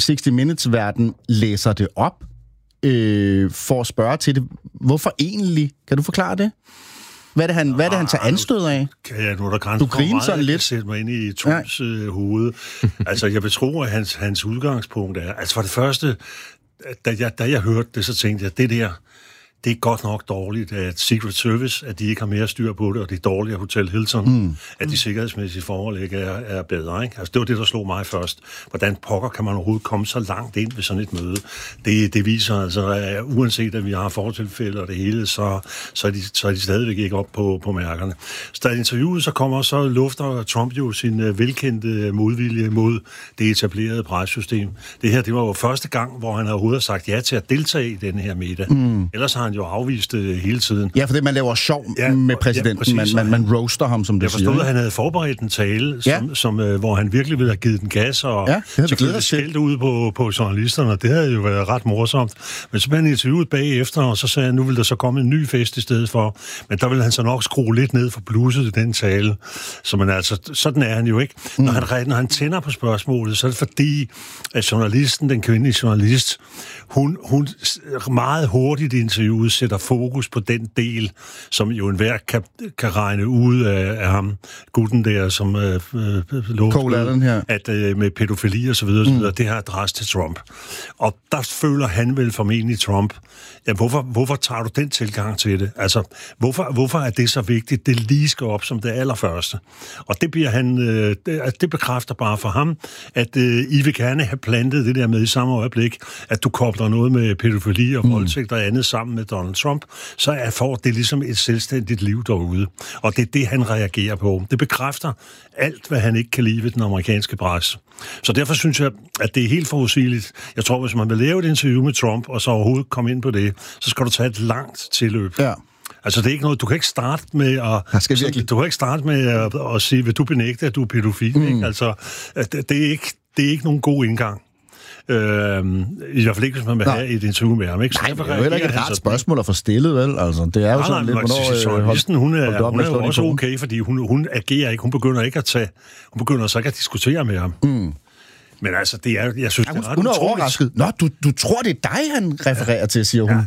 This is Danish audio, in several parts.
60 Minutes-verden læser det op for at spørge til det. Hvorfor egentlig? Kan du forklare det? Hvad er det, han tager anstød af? Ja, nu er der grænser for meget, sådan lidt. Jeg sætte mig ind i Trumps hoved. Altså, jeg vil tro, at hans udgangspunkt er... Altså, for det første, da jeg hørte det, så tænkte jeg, det er godt nok dårligt, at Secret Service, at de ikke har mere styr på det, og det er dårligt, at Hotel Hilton, at de sikkerhedsmæssige forhold ikke er bedre. Ikke? Altså, det var det, der slog mig først. Hvordan pokker kan man overhovedet komme så langt ind ved sådan et møde? Det viser altså, at uanset at vi har fortilfælde og det hele, så er de stadigvæk ikke op på mærkerne. Så da interviewet så kommer, så lufter Trump jo sin velkendte modvilje mod det etablerede pressesystem. Det her, det var jo første gang, hvor han overhovedet sagt ja til at deltage i den her middag. Ellers har han jo afvist det hele tiden. Ja, for det man laver sjov med præsidenten. Ja, man roaster ham, som det siger. Jeg forstod, at han havde forberedt en tale, hvor han virkelig ville have givet den gas, og så blev det skældt ud på journalisterne, og det havde jo været ret morsomt. Men så blev han interviewet bagefter, og så sagde han, nu vil der så komme en ny fest i stedet for. Men der vil han så nok skrue lidt ned for blusset i den tale. Så man altså, sådan er han jo ikke. Når han tænder på spørgsmålet, så er det fordi, at journalisten, den kvindelige journalist, hun meget hurtigt i interviewet sætter fokus på den del, som jo enhver kan regne ud af ham, gutten der, som lovede, at med pædofili og så videre, det har adresse til Trump. Og der føler han vel formentlig Trump, ja, hvorfor tager du den tilgang til det? Altså, hvorfor er det så vigtigt? Det lige skal op som det allerførste. Og det bliver det bekræfter bare for ham, at I vil gerne have plantet det der med i samme øjeblik, at du kobler noget med pædofili og voldtægt og andet sammen med Donald Trump, så får det ligesom et selvstændigt liv derude. Og det er det, han reagerer på. Det bekræfter alt, hvad han ikke kan lide ved den amerikanske presse. Så derfor synes jeg, at det er helt forudsigeligt. Jeg tror, hvis man vil lave et interview med Trump, og så overhovedet komme ind på det, så skal du tage et langt tilløb. Ja. Altså, det er ikke noget, du kan ikke starte med at sige, vil du benægte, at du er pædofil, ikke? Altså, det er ikke nogen god indgang. I hvert fald ikke, hvis man vil have et interview med ham. Ikke? Nej, det er jo heller ikke et rart spørgsmål at få stillet, vel? Altså, det er jo sådan lidt, hvornår... Hun er jo også okay, fordi hun agerer ikke. Hun begynder så ikke at diskutere med ham. Men altså, jeg synes, det er ret hun er overrasket. Nå, du tror, det er dig, han refererer til, siger hun.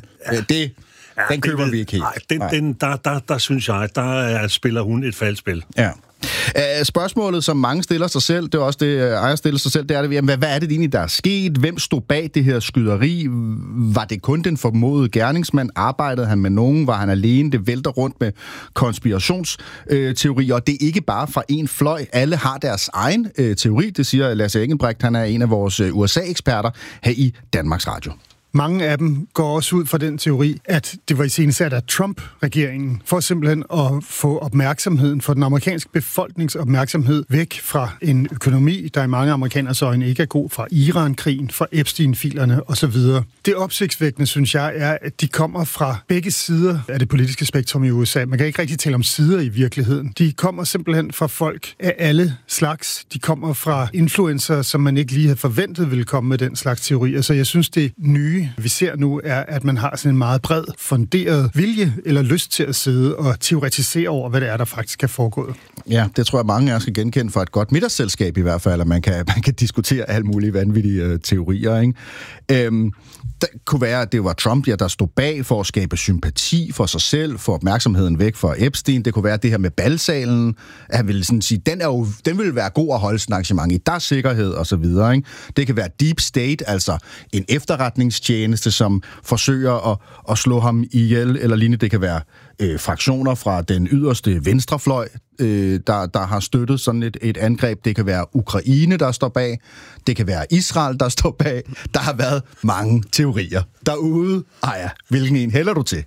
Den køber vi ikke helt. Der synes jeg, der spiller hun et faldspil. Ja. Spørgsmålet, som mange stiller sig selv, det er også det, Ejr stiller sig selv, det er det, jamen, hvad er det egentlig, der er sket? Hvem stod bag det her skyderi? Var det kun den formodede gerningsmand? Arbejdede han med nogen? Var han alene? Det vælter rundt med konspirationsteorier, og det er ikke bare fra en fløj. Alle har deres egen teori, det siger Lasse Engelbrecht, han er en af vores USA-eksperter her i Danmarks Radio. Mange af dem går også ud fra den teori, at det var iscenesat af Trump-regeringen, for simpelthen at få opmærksomheden, for den amerikanske befolknings opmærksomhed væk fra en økonomi, der i mange amerikaners øjne ikke er god, fra Iran-krigen, fra Epstein-filerne osv. Det opsigtsvækkende, synes jeg, er, at de kommer fra begge sider af det politiske spektrum i USA. Man kan ikke rigtig tale om sider i virkeligheden. De kommer simpelthen fra folk af alle slags. De kommer fra influencer, som man ikke lige havde forventet ville komme med den slags teorier. Så jeg synes, det nye vi ser nu, er, at man har sådan en meget bred, funderet vilje eller lyst til at sidde og teoretisere over, hvad det er, der faktisk er foregået. Ja, det tror jeg, mange af os skal genkende fra et godt middagsselskab i hvert fald, at man kan diskutere alle mulige vanvittige teorier, ikke? Det kunne være, at det var Trump, der stod bag for at skabe sympati for sig selv, for opmærksomheden væk fra Epstein. Det kunne være det her med balsalen. Han ville sådan sige, den ville være god at holde sådan arrangement i. Der er sikkerhed og så videre, ikke? Det kan være deep state, altså en efterretningstjeneste, som forsøger at slå ham ihjel, eller lignende. Det kan være fraktioner fra den yderste venstrefløj, der har støttet sådan et angreb. Det kan være Ukraine, der står bag. Det kan være Israel, der står bag. Der har været mange teorier derude. Hvilken en hælder du til?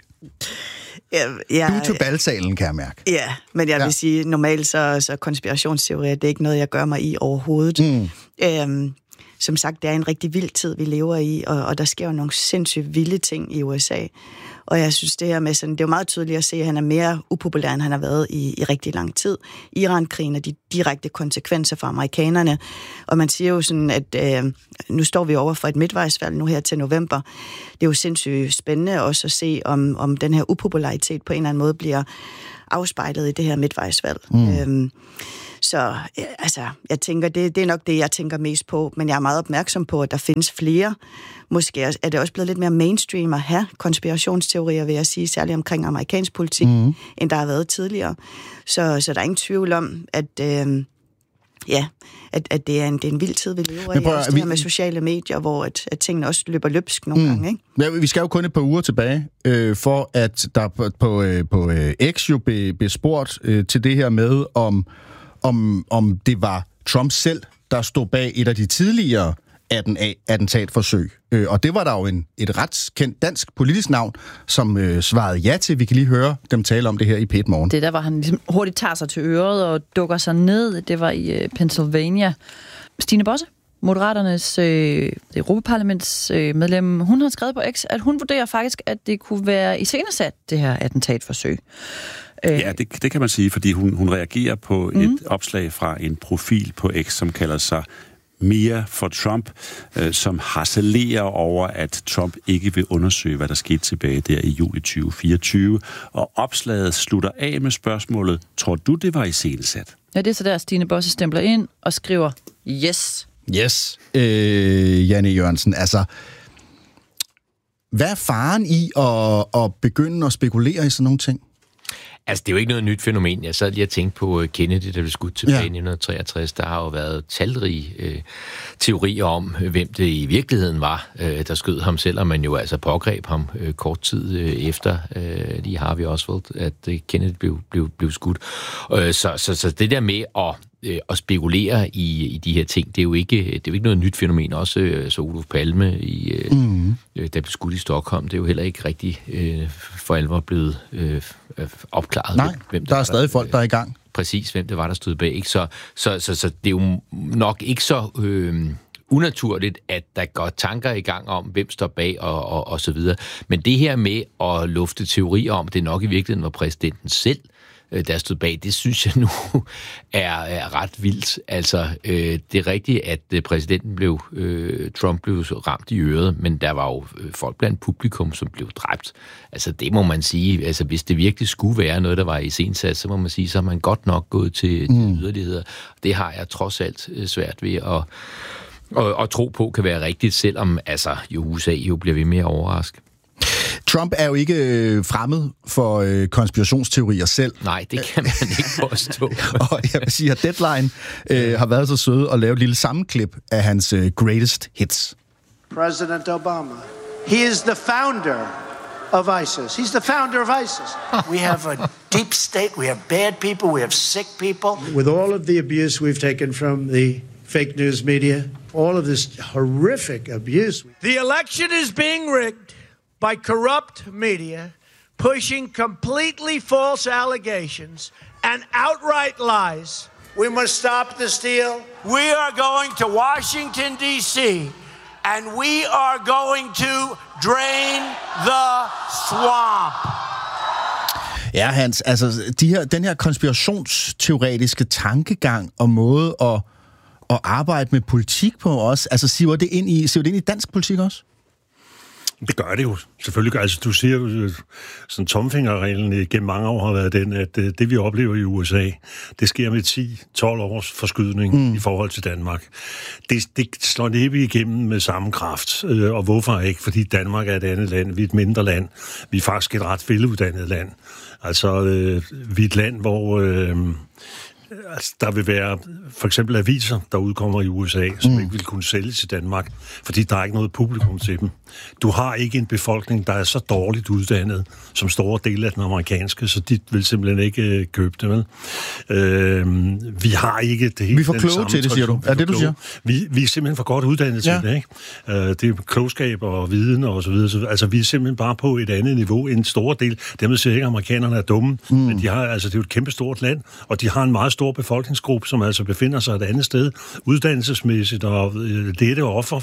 Du er til balsalen, kan jeg mærke. Ja, men jeg vil sige, normalt så konspirationsteorier, det er ikke noget, jeg gør mig i overhovedet. Som sagt, det er en rigtig vild tid, vi lever i, og der sker jo nogle sindssygt vilde ting i USA. Og jeg synes, det her med sådan, det er jo meget tydeligt at se, at han er mere upopulær, end han har været i rigtig lang tid. Iran-krigen og de direkte konsekvenser for amerikanerne. Og man siger jo sådan, at nu står vi over for et midtvejsvalg nu her til november. Det er jo sindssygt spændende også at se, om den her upopularitet på en eller anden måde bliver afspejlet i det her midtvejsvalg. Så altså, jeg tænker, det er nok det, jeg tænker mest på, men jeg er meget opmærksom på, at der findes flere. Måske er det også blevet lidt mere mainstream at have konspirationsteorier, vil jeg sige, særligt omkring amerikansk politik, end der har været tidligere. Så der er ingen tvivl om, at at det er en vild tid, vi lever i, også det her med sociale medier, hvor at tingene også løber løbsk nogle gange, ikke? Ja, vi skal jo kun et par uger tilbage, for at der på X jo blev spurgt til det her med, om det var Trump selv, der stod bag et af de tidligere attentatforsøg. Og det var der jo et ret kendt dansk politisk navn, som svarede ja til. Vi kan lige høre dem tale om det her i P1 Morgen. Det der, hvor han ligesom hurtigt tager sig til øret og dukker sig ned, det var i Pennsylvania. Stine Bosse, Moderaternes Europaparlamentsmedlem, hun har skrevet på X, at hun vurderer faktisk, at det kunne være iscenesat, det her attentatforsøg. Ja, det kan man sige, fordi hun reagerer på et opslag fra en profil på X, som kalder sig Mia for Trump, som harcelerer over, at Trump ikke vil undersøge, hvad der skete tilbage der i juli 2024. Og opslaget slutter af med spørgsmålet, tror du, det var iscenesat? Ja, det er så der, Stine Bosse stempler ind og skriver, yes. Yes, Janne Jørgensen. Altså, hvad er faren i at begynde at spekulere i sådan nogle ting? Altså, det er jo ikke noget nyt fænomen. Jeg sad lige og tænkte på Kennedy, der blev skudt tilbage i 1963. Der har jo været talrige teorier om, hvem det i virkeligheden var, der skød ham, selvom man jo altså pågreb ham kort tid efter lige Harvey Oswald, at Kennedy blev skudt. Så det der med at spekulere i de her ting, det er jo ikke noget nyt fænomen. Også så Olof Palme, der blev skudt i Stockholm, det er jo heller ikke rigtig for alvor blevet opklaret. Nej, hvem der er stadig folk, der er i gang. Præcis, hvem det var, der stod bag. Ikke? Så det er jo nok ikke så unaturligt, at der går tanker i gang om, hvem står bag og så videre. Men det her med at lufte teorier om, det nok i virkeligheden var præsidenten selv, der stod bag, det synes jeg nu er ret vildt. Altså, det er rigtigt, at præsidenten Trump blev ramt i øret, men der var jo folk blandt publikum, som blev dræbt. Altså, det må man sige. Altså, hvis det virkelig skulle være noget, der var iscenesat, så må man sige, så har man godt nok gået til yderligheder. Det har jeg trods alt svært ved at tro på kan være rigtigt, selvom altså, USA jo bliver ved mere overrasket. Trump er jo ikke fremmed for konspirationsteorier selv. Nej, det kan man ikke påstå. Og jeg vil sige, at Deadline har været så søde at lave et lille sammenklip af hans greatest hits. President Obama. He is the founder of ISIS. He's the founder of ISIS. We have a deep state. We have bad people. We have sick people. With all of the abuse we've taken from the fake news media, all of this horrific abuse. The election is being rigged by corrupt media, pushing completely false allegations and outright lies. We must stop the steal. We are going to Washington, D.C., and we are going to drain the swamp. Ja, Hans, altså den her konspirationsteoretiske tankegang og måde at arbejde med politik på også, altså siver det ind i dansk politik også? Det gør det jo. Selvfølgelig. Altså, du siger jo, sådan tomfingerreglen gennem mange år har været den, at det vi oplever i USA, det sker med 10-12 års forskydning i forhold til Danmark. Det slår næppe igennem med samme kraft. Og hvorfor ikke? Fordi Danmark er et andet land. Vi er et mindre land. Vi er faktisk et ret veluddannet land. Altså, vi er et land, hvor altså, der vil være for eksempel aviser, der udkommer i USA, som ikke vil kunne sælge til Danmark, fordi der er ikke noget publikum til dem. Du har ikke en befolkning, der er så dårligt uddannet, som store dele af den amerikanske, så de vil simpelthen ikke købe det, vel? Vi har ikke det hele. Vi får kloge til det, siger du. Er det, du siger? Vi er simpelthen for godt uddannet til det, ikke? Det er klogskab og viden og så videre. Altså, vi er simpelthen bare på et andet niveau end en stor del. Dermed siger ikke, at amerikanerne er dumme, men de har, altså, det er jo et kæmpe stort land, og de har en meget stor befolkningsgruppe, som altså befinder sig et andet sted, uddannelsesmæssigt, og det er det offer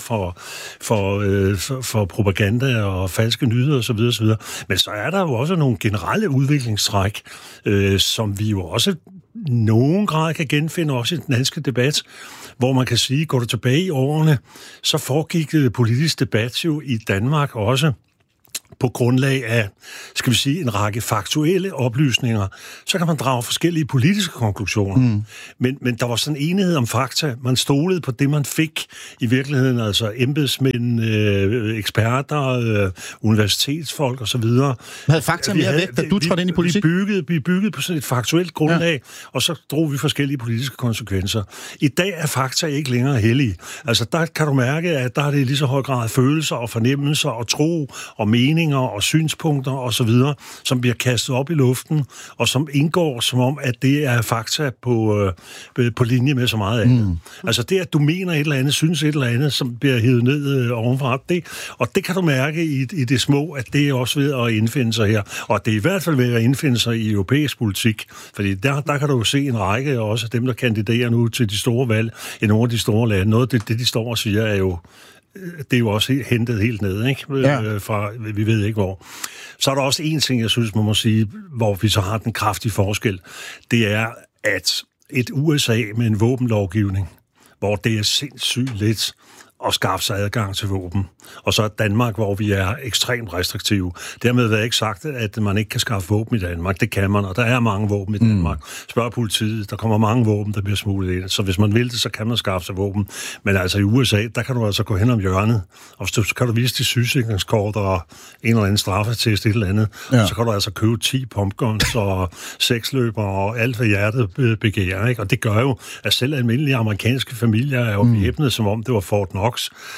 for propaganda og falske nyheder osv. osv. Men så er der jo også nogle generelle udviklingstræk, som vi jo også nogen grad kan genfinde også i den danske debat, hvor man kan sige, går du tilbage i årene, så foregik politisk debat jo i Danmark også på grundlag af, skal vi sige, en række faktuelle oplysninger, så kan man drage forskellige politiske konklusioner. Men der var sådan enighed om fakta. Man stolede på det, man fik i virkeligheden, altså embedsmænd, eksperter, universitetsfolk osv. Havde fakta mere vægt, da du trådte ind i politik? Vi byggede på sådan et faktuelt grundlag, og så drog vi forskellige politiske konsekvenser. I dag er fakta ikke længere hellige. Altså, der kan du mærke, at der er det i lige så høj grad følelser og fornemmelser og tro og meninger og synspunkter osv., som bliver kastet op i luften, og som indgår som om, at det er fakta på linje med så meget andet. Altså, det at du mener et eller andet, synes et eller andet, som bliver hævet ned ovenfra, det kan du mærke i det små, at det er også ved at indfinde sig her. Og det er i hvert fald ved at indfinde sig i europæisk politik, fordi der kan du jo se en række, også dem, der kandiderer nu til de store valg i nogle af de store lande. Noget af det, de står og siger, er jo, det er jo også hentet helt ned, ikke? Fra vi ved ikke hvor. Så er der også en ting, jeg synes, man må sige, hvor vi så har den kraftige forskel. Det er, at et USA med en våbenlovgivning, hvor det er sindssygt let at skaffe sig adgang til våben. Og så Danmark, hvor vi er ekstremt restriktive. Dermed er ikke sagt, at man ikke kan skaffe våben i Danmark. Det kan man, og der er mange våben i Danmark. Spørg politiet, der kommer mange våben, der bliver smuglet ind. Så hvis man vil det, så kan man skaffe sig våben. Men altså i USA, der kan du altså gå hen om hjørnet, og så kan du vise dit sygesikringskort og en eller anden straffetest, et eller andet. Og så kan du altså købe 10 pumpguns og seksløber og alt, hvad hjertet begærer. Ikke? Og det gør jo, at selv almindelige amerikanske familier er jo bevæbnet, som om det var Fort Knox.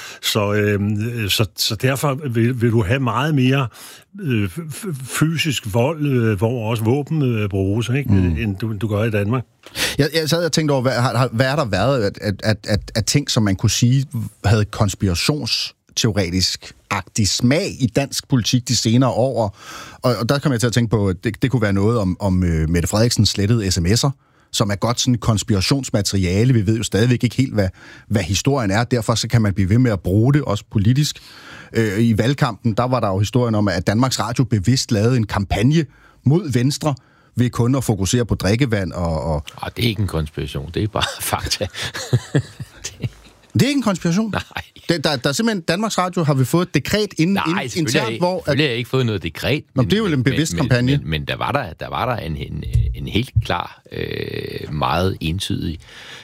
Så derfor vil du have meget mere fysisk vold, hvor også våben bruges, ikke? End du gør i Danmark. Jeg sad og tænkte over, hvad er der været af ting, som man kunne sige havde konspirationsteoretisk-agtig smag i dansk politik de senere år. Og der kom jeg til at tænke på, at det kunne være noget om Mette Frederiksen slettede sms'er, som er godt sådan konspirationsmateriale. Vi ved jo stadigvæk ikke helt, hvad historien er. Derfor så kan man blive ved med at bruge det, også politisk. I valgkampen, der var der jo historien om, at Danmarks Radio bevidst lavede en kampagne mod Venstre ved kun at fokusere på drikkevand og... Det er ikke en konspiration, det er bare fakta. Det er ikke en konspiration? Nej. Der er simpelthen, Danmarks Radio har vi fået et dekret internt, hvor... Nej, jeg har ikke fået noget dekret. Det er jo en bevidst kampagne. Men der var der en helt klar, meget entydig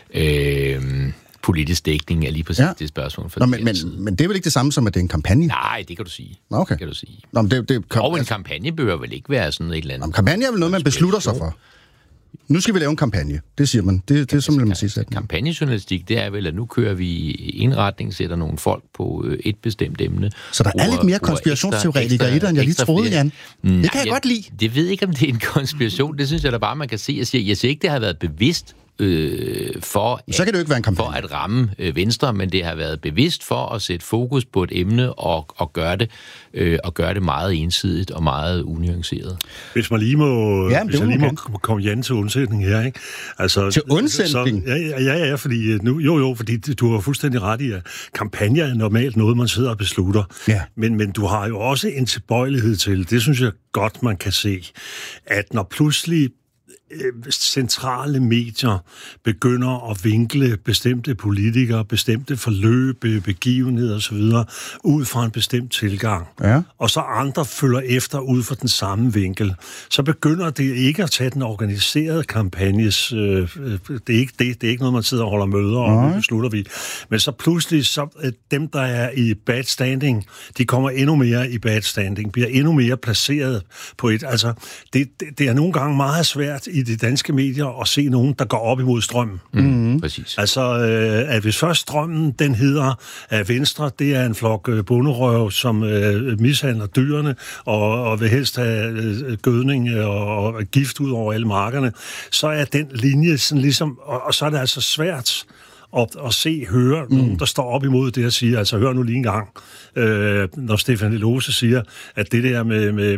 politisk dækning af lige præcis det spørgsmål. Men det er vel ikke det samme som, at det er en kampagne? Nej, det kan du sige. Okay. Det kan du sige. Og en kampagne bør vel ikke være sådan et eller andet... Kampagne er vel noget, man beslutter sig for. Nu skal vi lave en kampagne. Det siger man. Det er som man siger. Kampagnejournalistik, det er vel, at nu kører vi i en retning, sætter nogle folk på et bestemt emne. Så der er lidt mere konspirationsteoretikere i det, end jeg lige troede, Jan. Det kan jeg godt lide. Det ved ikke, om det er en konspiration. Det synes jeg da bare, man kan se. Jeg siger ikke, det har været bevidst for at ramme Venstre, men det har været bevidst for at sætte fokus på et emne og gøre det meget ensidigt og meget unuanceret. Hvis man lige må, komme Jan til undsætning her, ikke? Altså, til undsætning? Ja, fordi fordi du har fuldstændig ret i, at kampagner er normalt noget, man sidder og beslutter. Ja. Men du har jo også en tilbøjelighed til, det synes jeg godt, man kan se, at når pludselig centrale medier begynder at vinkle bestemte politikere, bestemte forløb, begivenheder osv. ud fra en bestemt tilgang, og så andre følger efter ud fra den samme vinkel, så begynder det ikke at tage den organiserede kampagnes... det er ikke noget, man sidder og holder møder og nu beslutter vi. Men så pludselig, dem, der er i bad standing, de kommer endnu mere i bad standing, bliver endnu mere placeret på et... Altså, det er nogle gange meget svært i de danske medier at se nogen, der går op imod strømmen. Præcis. Altså, at hvis først strømmen, den hedder af Venstre, det er en flok bonderøv, som mishandler dyrene, og vil helst have gødning og gift ud over alle markerne, så er den linje sådan ligesom, og så er det altså svært at høre nogen, der står op imod det og siger, altså hør nu lige en gang, når Stefan Lose siger, at det der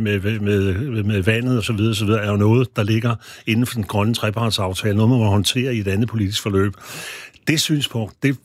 med vandet og så videre, er jo noget, der ligger inden for den grønne trepartsaftale, noget man må håndtere i et andet politisk forløb. Det synspunkt, det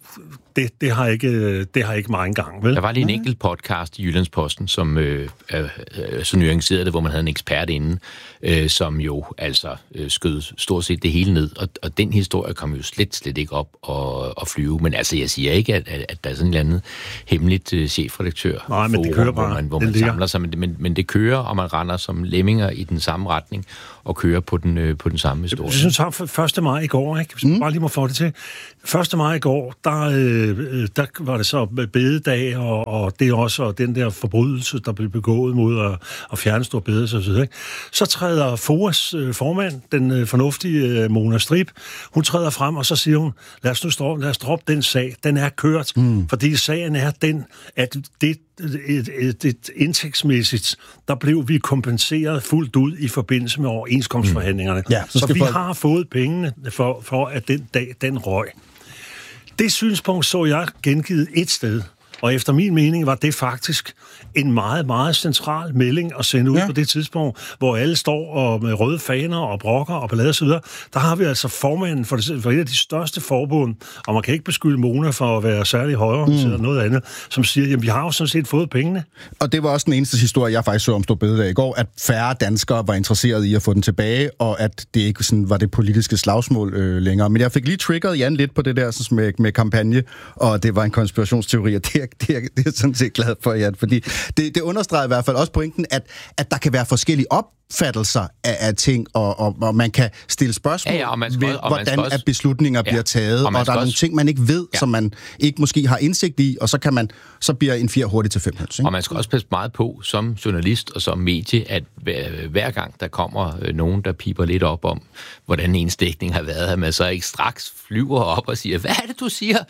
det har ikke meget engang, vel? Der var lige en enkelt podcast i Jyllandsposten, som så nuanceret det, hvor man havde en ekspert inde, som jo altså skød stort set det hele ned, og den historie kom jo slet ikke op og flyve. Men altså, jeg siger ikke, at der er sådan et eller andet hemmeligt chefredaktør. Nej, men det kører bare. Hvor man samler sig, men det kører, og man render som lemminger i den samme retning, og kører på den samme historie. Jeg synes, at 1. maj i går, ikke? Hvis man bare lige må få det til. 1. maj i går, der var det så bededag, og det er også den der forbrydelse, der blev begået mod at fjerne stor bede, så videre. Så træder FOAs formand, den fornuftige Mona Strib, hun træder frem, og så siger hun, lad os droppe den sag. Den er kørt, fordi sagen er den, at det indtægtsmæssigt, der blev vi kompenseret fuldt ud i forbindelse med overenskomstforhandlingerne. Ja, så vi har fået pengene for at den dag, den røg. Det synspunkt så jeg gengivet et sted, og efter min mening var det faktisk en meget, meget central melding at sende ud på det tidspunkt, hvor alle står og med røde faner og brokker og ballade osv. Der har vi altså formanden for et af de største forbund, og man kan ikke beskylde Mona for at være særlig højere eller noget andet, som siger, jamen vi har jo sådan set fået pengene. Og det var også den eneste historie, jeg faktisk så om stor bededag i går, at færre danskere var interesserede i at få den tilbage, og at det ikke sådan var det politiske slagsmål længere. Men jeg fik lige triggeret Jan lidt på det der sådan med kampagne, og det var en konspirationsteori, og det er jeg sådan set glad for, Jan, fordi det understreger i hvert fald også pointen, at der kan være forskellige opfattelser af ting, og man kan stille spørgsmål ved, hvordan at beslutninger bliver taget, og der er nogle ting, man ikke ved, som man ikke måske har indsigt i, og så bliver en 4 hurtigt til 5 høns. Og man skal også passe meget på som journalist og som medie, at hver gang der kommer nogen, der piper lidt op om, hvordan ens dækning har været, at man så ikke straks flyver op og siger, hvad er det, du siger?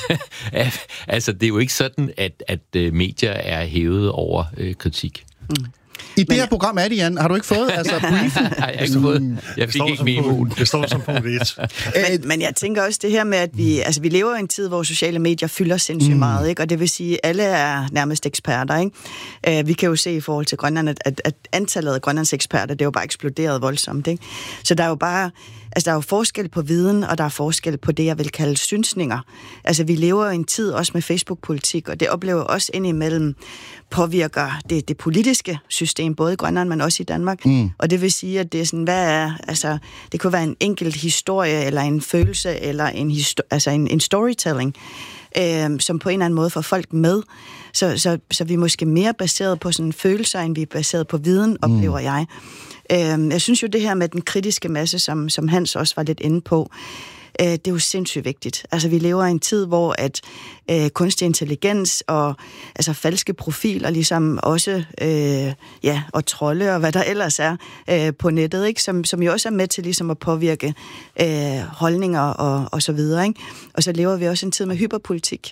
Altså, det er jo ikke sådan, at medier er hævet over kritik. I det her program er det, Jan. Har du ikke fået briefen? Nej, jeg har ikke fået. Jeg fik ikke memoen. Det står som punkt 1. Men jeg tænker også det her med, at vi lever i en tid, hvor sociale medier fylder sindssygt meget, ikke? Og det vil sige, at alle er nærmest eksperter, ikke? Vi kan jo se i forhold til Grønland, at antallet af Grønlands eksperter, det er jo bare eksploderet voldsomt, ikke? Så der er jo bare... Altså, der er jo forskel på viden, og der er forskel på det, jeg vil kalde synsninger. Altså, vi lever i en tid også med Facebook-politik, og det oplever også indimellem påvirker det politiske system, både i Grønland, men også i Danmark. Og det vil sige, at det er sådan, det kunne være en enkelt historie, eller en følelse, eller en storytelling, som på en eller anden måde får folk med. Så vi er måske mere baseret på sådan følelser, end vi er baseret på viden, oplever jeg. Jeg synes jo, det her med den kritiske masse, som Hans også var lidt inde på, det er jo sindssygt vigtigt. Altså, vi lever i en tid, hvor at kunstig intelligens og altså falske profiler ligesom også, og trolde og hvad der ellers er på nettet, ikke? Som jo også er med til ligesom at påvirke holdninger og så videre, ikke? Og så lever vi også en tid med hyperpolitik.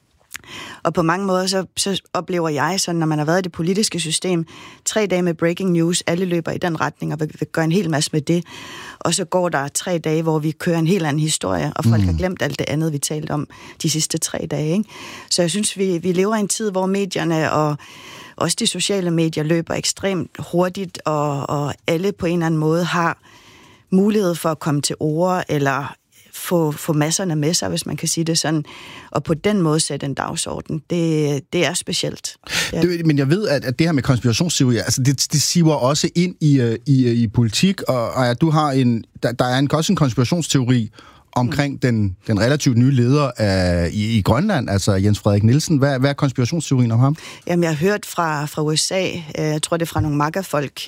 Og på mange måder, så oplever jeg sådan, når man har været i det politiske system, 3 dage med breaking news, alle løber i den retning og vil gøre en hel masse med det. Og så går der 3 dage, hvor vi kører en helt anden historie, og folk har glemt alt det andet, vi talte om de sidste 3 dage, ikke? Så jeg synes, vi lever i en tid, hvor medierne og også de sociale medier løber ekstremt hurtigt, og alle på en eller anden måde har mulighed for at komme til ord, eller få masserne med sig, hvis man kan sige det sådan, og på den måde sætte en dagsorden. Det er specielt. Ja. Men jeg ved, at det her med konspirationsteorier, altså det siver også ind i politik, og du har der er også en konspirationsteori omkring den relativt nye leder i Grønland, altså Jens Frederik Nielsen. Hvad er konspirationsteorien om ham? Jamen, jeg har hørt fra USA, jeg tror det er fra nogle MAGA-folk,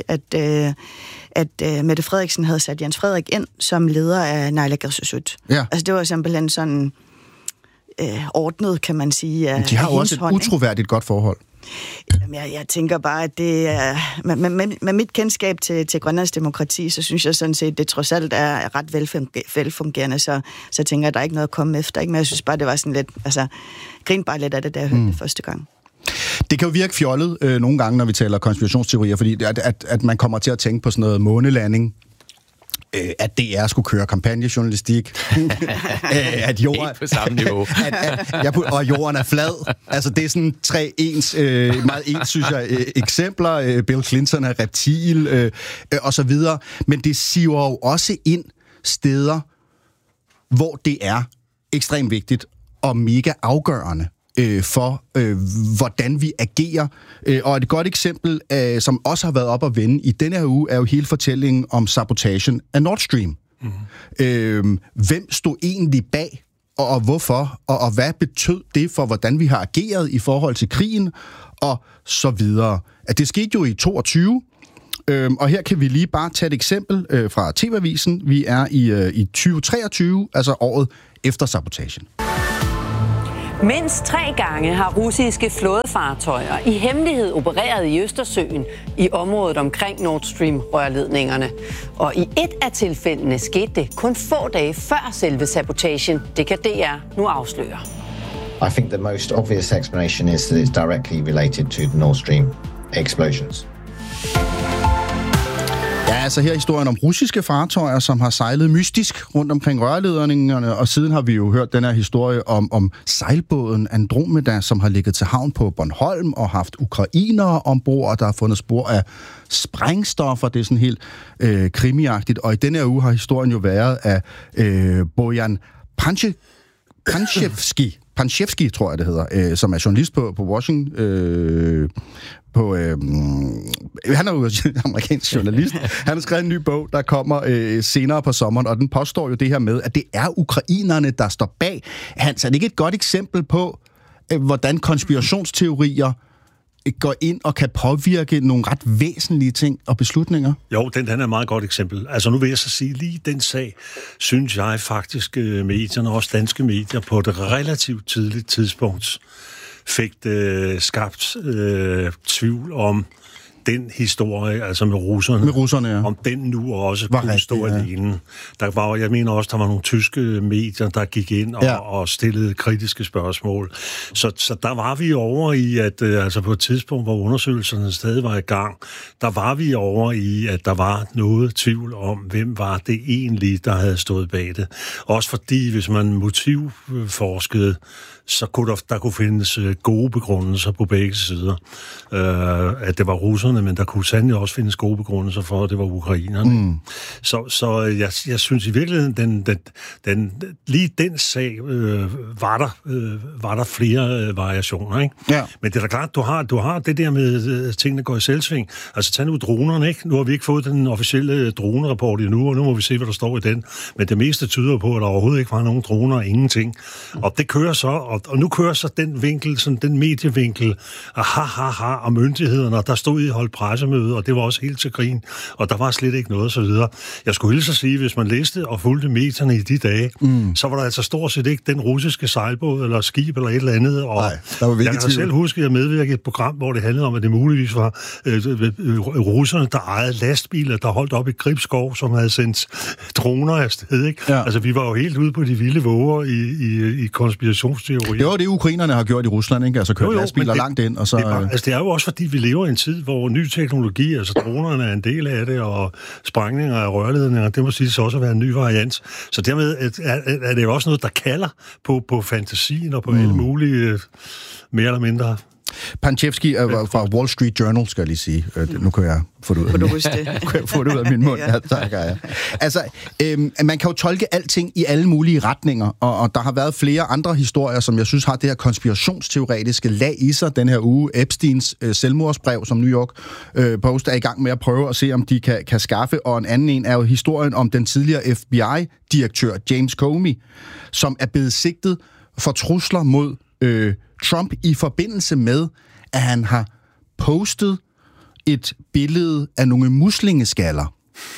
at Mette Frederiksen havde sat Jens Frederik ind som leder af Naalakkersuisut. Ja. Altså, det var simpelthen sådan ordnet, kan man sige. De har jo også et utroværdigt godt forhold. Jamen, jeg tænker bare, at det er... Med mit kendskab til Grønlands demokrati, så synes jeg sådan set, det trods alt er ret velfungerende, så tænker jeg, at der er ikke noget at komme efter. Ikke? Men jeg synes bare, det var sådan lidt... Altså, grin bare lidt af det, da jeg hørte det første gang. Det kan jo virke fjollet nogle gange, når vi taler konspirationsteorier, fordi at man kommer til at tænke på sådan noget månelanding, at DR skulle køre kampagnejournalistik, at jorden... Helt på samme niveau. Og jorden er flad. Altså, det er sådan 3 meget ens, synes jeg, eksempler. Bill Clinton er reptil, og så videre. Men det siver jo også ind steder, hvor det er ekstremt vigtigt og mega afgørende for, hvordan vi agerer. Og et godt eksempel, som også har været op at vende i denne her uge, er jo hele fortællingen om sabotagen af Nord Stream. Mm-hmm. Hvem stod egentlig bag, og hvorfor, og hvad betød det for, hvordan vi har ageret i forhold til krigen, og så videre. At det skete jo i 22, og her kan vi lige bare tage et eksempel fra TV-avisen. Vi er i 2023, altså året efter sabotagen. Mindst 3 gange har russiske flådefartøjer i hemmelighed opereret i Østersøen i området omkring Nord Stream-rørledningerne. Og i et af tilfældene skete det kun få dage før selve sabotagen. Det kan DR nu afsløre. I think the most obvious explanation is that it's directly related to the Nord Stream explosions. Ja, altså her er historien om russiske fartøjer, som har sejlet mystisk rundt omkring rørledningerne, og siden har vi jo hørt den her historie om sejlbåden Andromeda, som har ligget til havn på Bornholm og haft ukrainere ombord, og der har fundet spor af sprængstoffer. Det er sådan helt krimiagtigt, og i denne her uge har historien jo været af Bojan Panchevski, tror jeg det hedder, som er journalist på Washington. Han er jo amerikansk journalist. Han har skrevet en ny bog, der kommer senere på sommeren, og den påstår jo det her med, at det er ukrainerne, der står bag. Så er det ikke et godt eksempel på, hvordan konspirationsteorier går ind og kan påvirke nogle ret væsentlige ting og beslutninger? Jo, den er et meget godt eksempel. Altså nu vil jeg så sige, lige den sag, synes jeg faktisk, medierne, også danske medier, på et relativt tidligt tidspunkt fik det skabt tvivl om den historie, altså med russerne, ja. Om den nu også kunne stå alene. Der var, jeg mener også, der var nogle tyske medier, der gik ind og stillede kritiske spørgsmål. Så der var vi over i, at altså på et tidspunkt, hvor undersøgelserne stadig var i gang, der var vi over i, at der var noget tvivl om, hvem var det egentlig, der havde stået bag det. Også fordi, hvis man motivforskede, så kunne der kunne findes gode begrundelser på begge sider. At det var russerne, men der kunne sandelig også findes gode begrundelser for, at det var ukrainerne. Mm. Så jeg synes i virkeligheden, lige den sag var der flere variationer, ikke? Ja. Men det er da klart, du har det der med tingene går i selvsving. Altså tag nu dronerne, ikke? Nu har vi ikke fået den officielle dronerapport endnu, og nu må vi se, hvad der står i den. Men det meste tyder på, at der overhovedet ikke var nogen droner og ingenting. Og det kører så, og nu kører så den vinkel, sådan den medievinkel, og myndighederne, og der stod i holdt pressemøde, og det var også helt til grin, og der var slet ikke noget, så videre. Jeg skulle hilse at sige, hvis man læste og fulgte medierne i de dage, så var der altså stort set ikke den russiske sejlbåd, eller skib, eller et eller andet, og jeg kan selv huske, at jeg medvirkede i et program, hvor det handlede om, at det muligvis var russerne, der ejede lastbiler, der holdt op i Gribskov, som havde sendt droner afsted, ikke? Ja. Altså, vi var jo helt ude på de vilde våger i konspirationsteorier. Jo, det ukrainerne har gjort i Rusland, ikke? Altså kørt lastbiler langt ind, og så... Det er jo også, fordi vi lever i en tid, hvor ny teknologi, altså dronerne er en del af det, og sprængninger af rørledninger, det må siges også at være en ny variant. Så dermed er det jo også noget, der kalder på fantasien og på alle mulige, mere eller mindre... Panchevski er fra Wall Street Journal, skal jeg lige sige. Nu kan jeg få det ud af min mund. Ja, tak, ja. Altså, man kan jo tolke alting i alle mulige retninger, og der har været flere andre historier, som jeg synes har det her konspirationsteoretiske lag i sig den her uge. Epsteins selvmordsbrev, som New York Post er i gang med at prøve at se, om de kan skaffe, og en anden en er jo historien om den tidligere FBI-direktør James Comey, som er blevet sigtet for trusler mod Trump i forbindelse med, at han har postet et billede af nogle muslingeskaller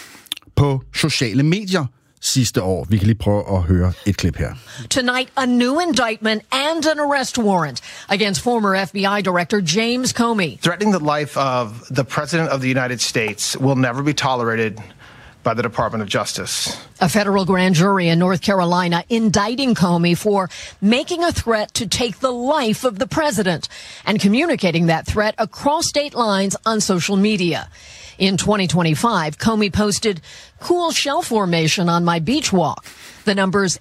på sociale medier sidste år. Vi kan lige prøve at høre et klip her. Tonight, a new indictment and an arrest warrant against former FBI Director James Comey. Threatening the life of the President of the United States will never be tolerated by the Department of Justice. A federal grand jury in North Carolina indicting Comey for making a threat to take the life of the president and communicating that threat across state lines on social media. In 2025, Comey posted, "Cool shell formation on my beach walk." The numbers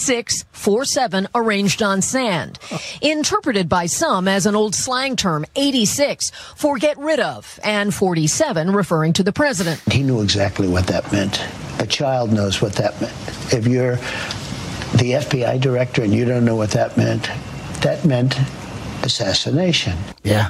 8647 arranged on sand. Interpreted by some as an old slang term, 86 for get rid of, and 47 referring to the president. He knew exactly what that meant. A child knows what that meant. If you're the FBI director, and you don't know what that meant. That meant assassination. Ja,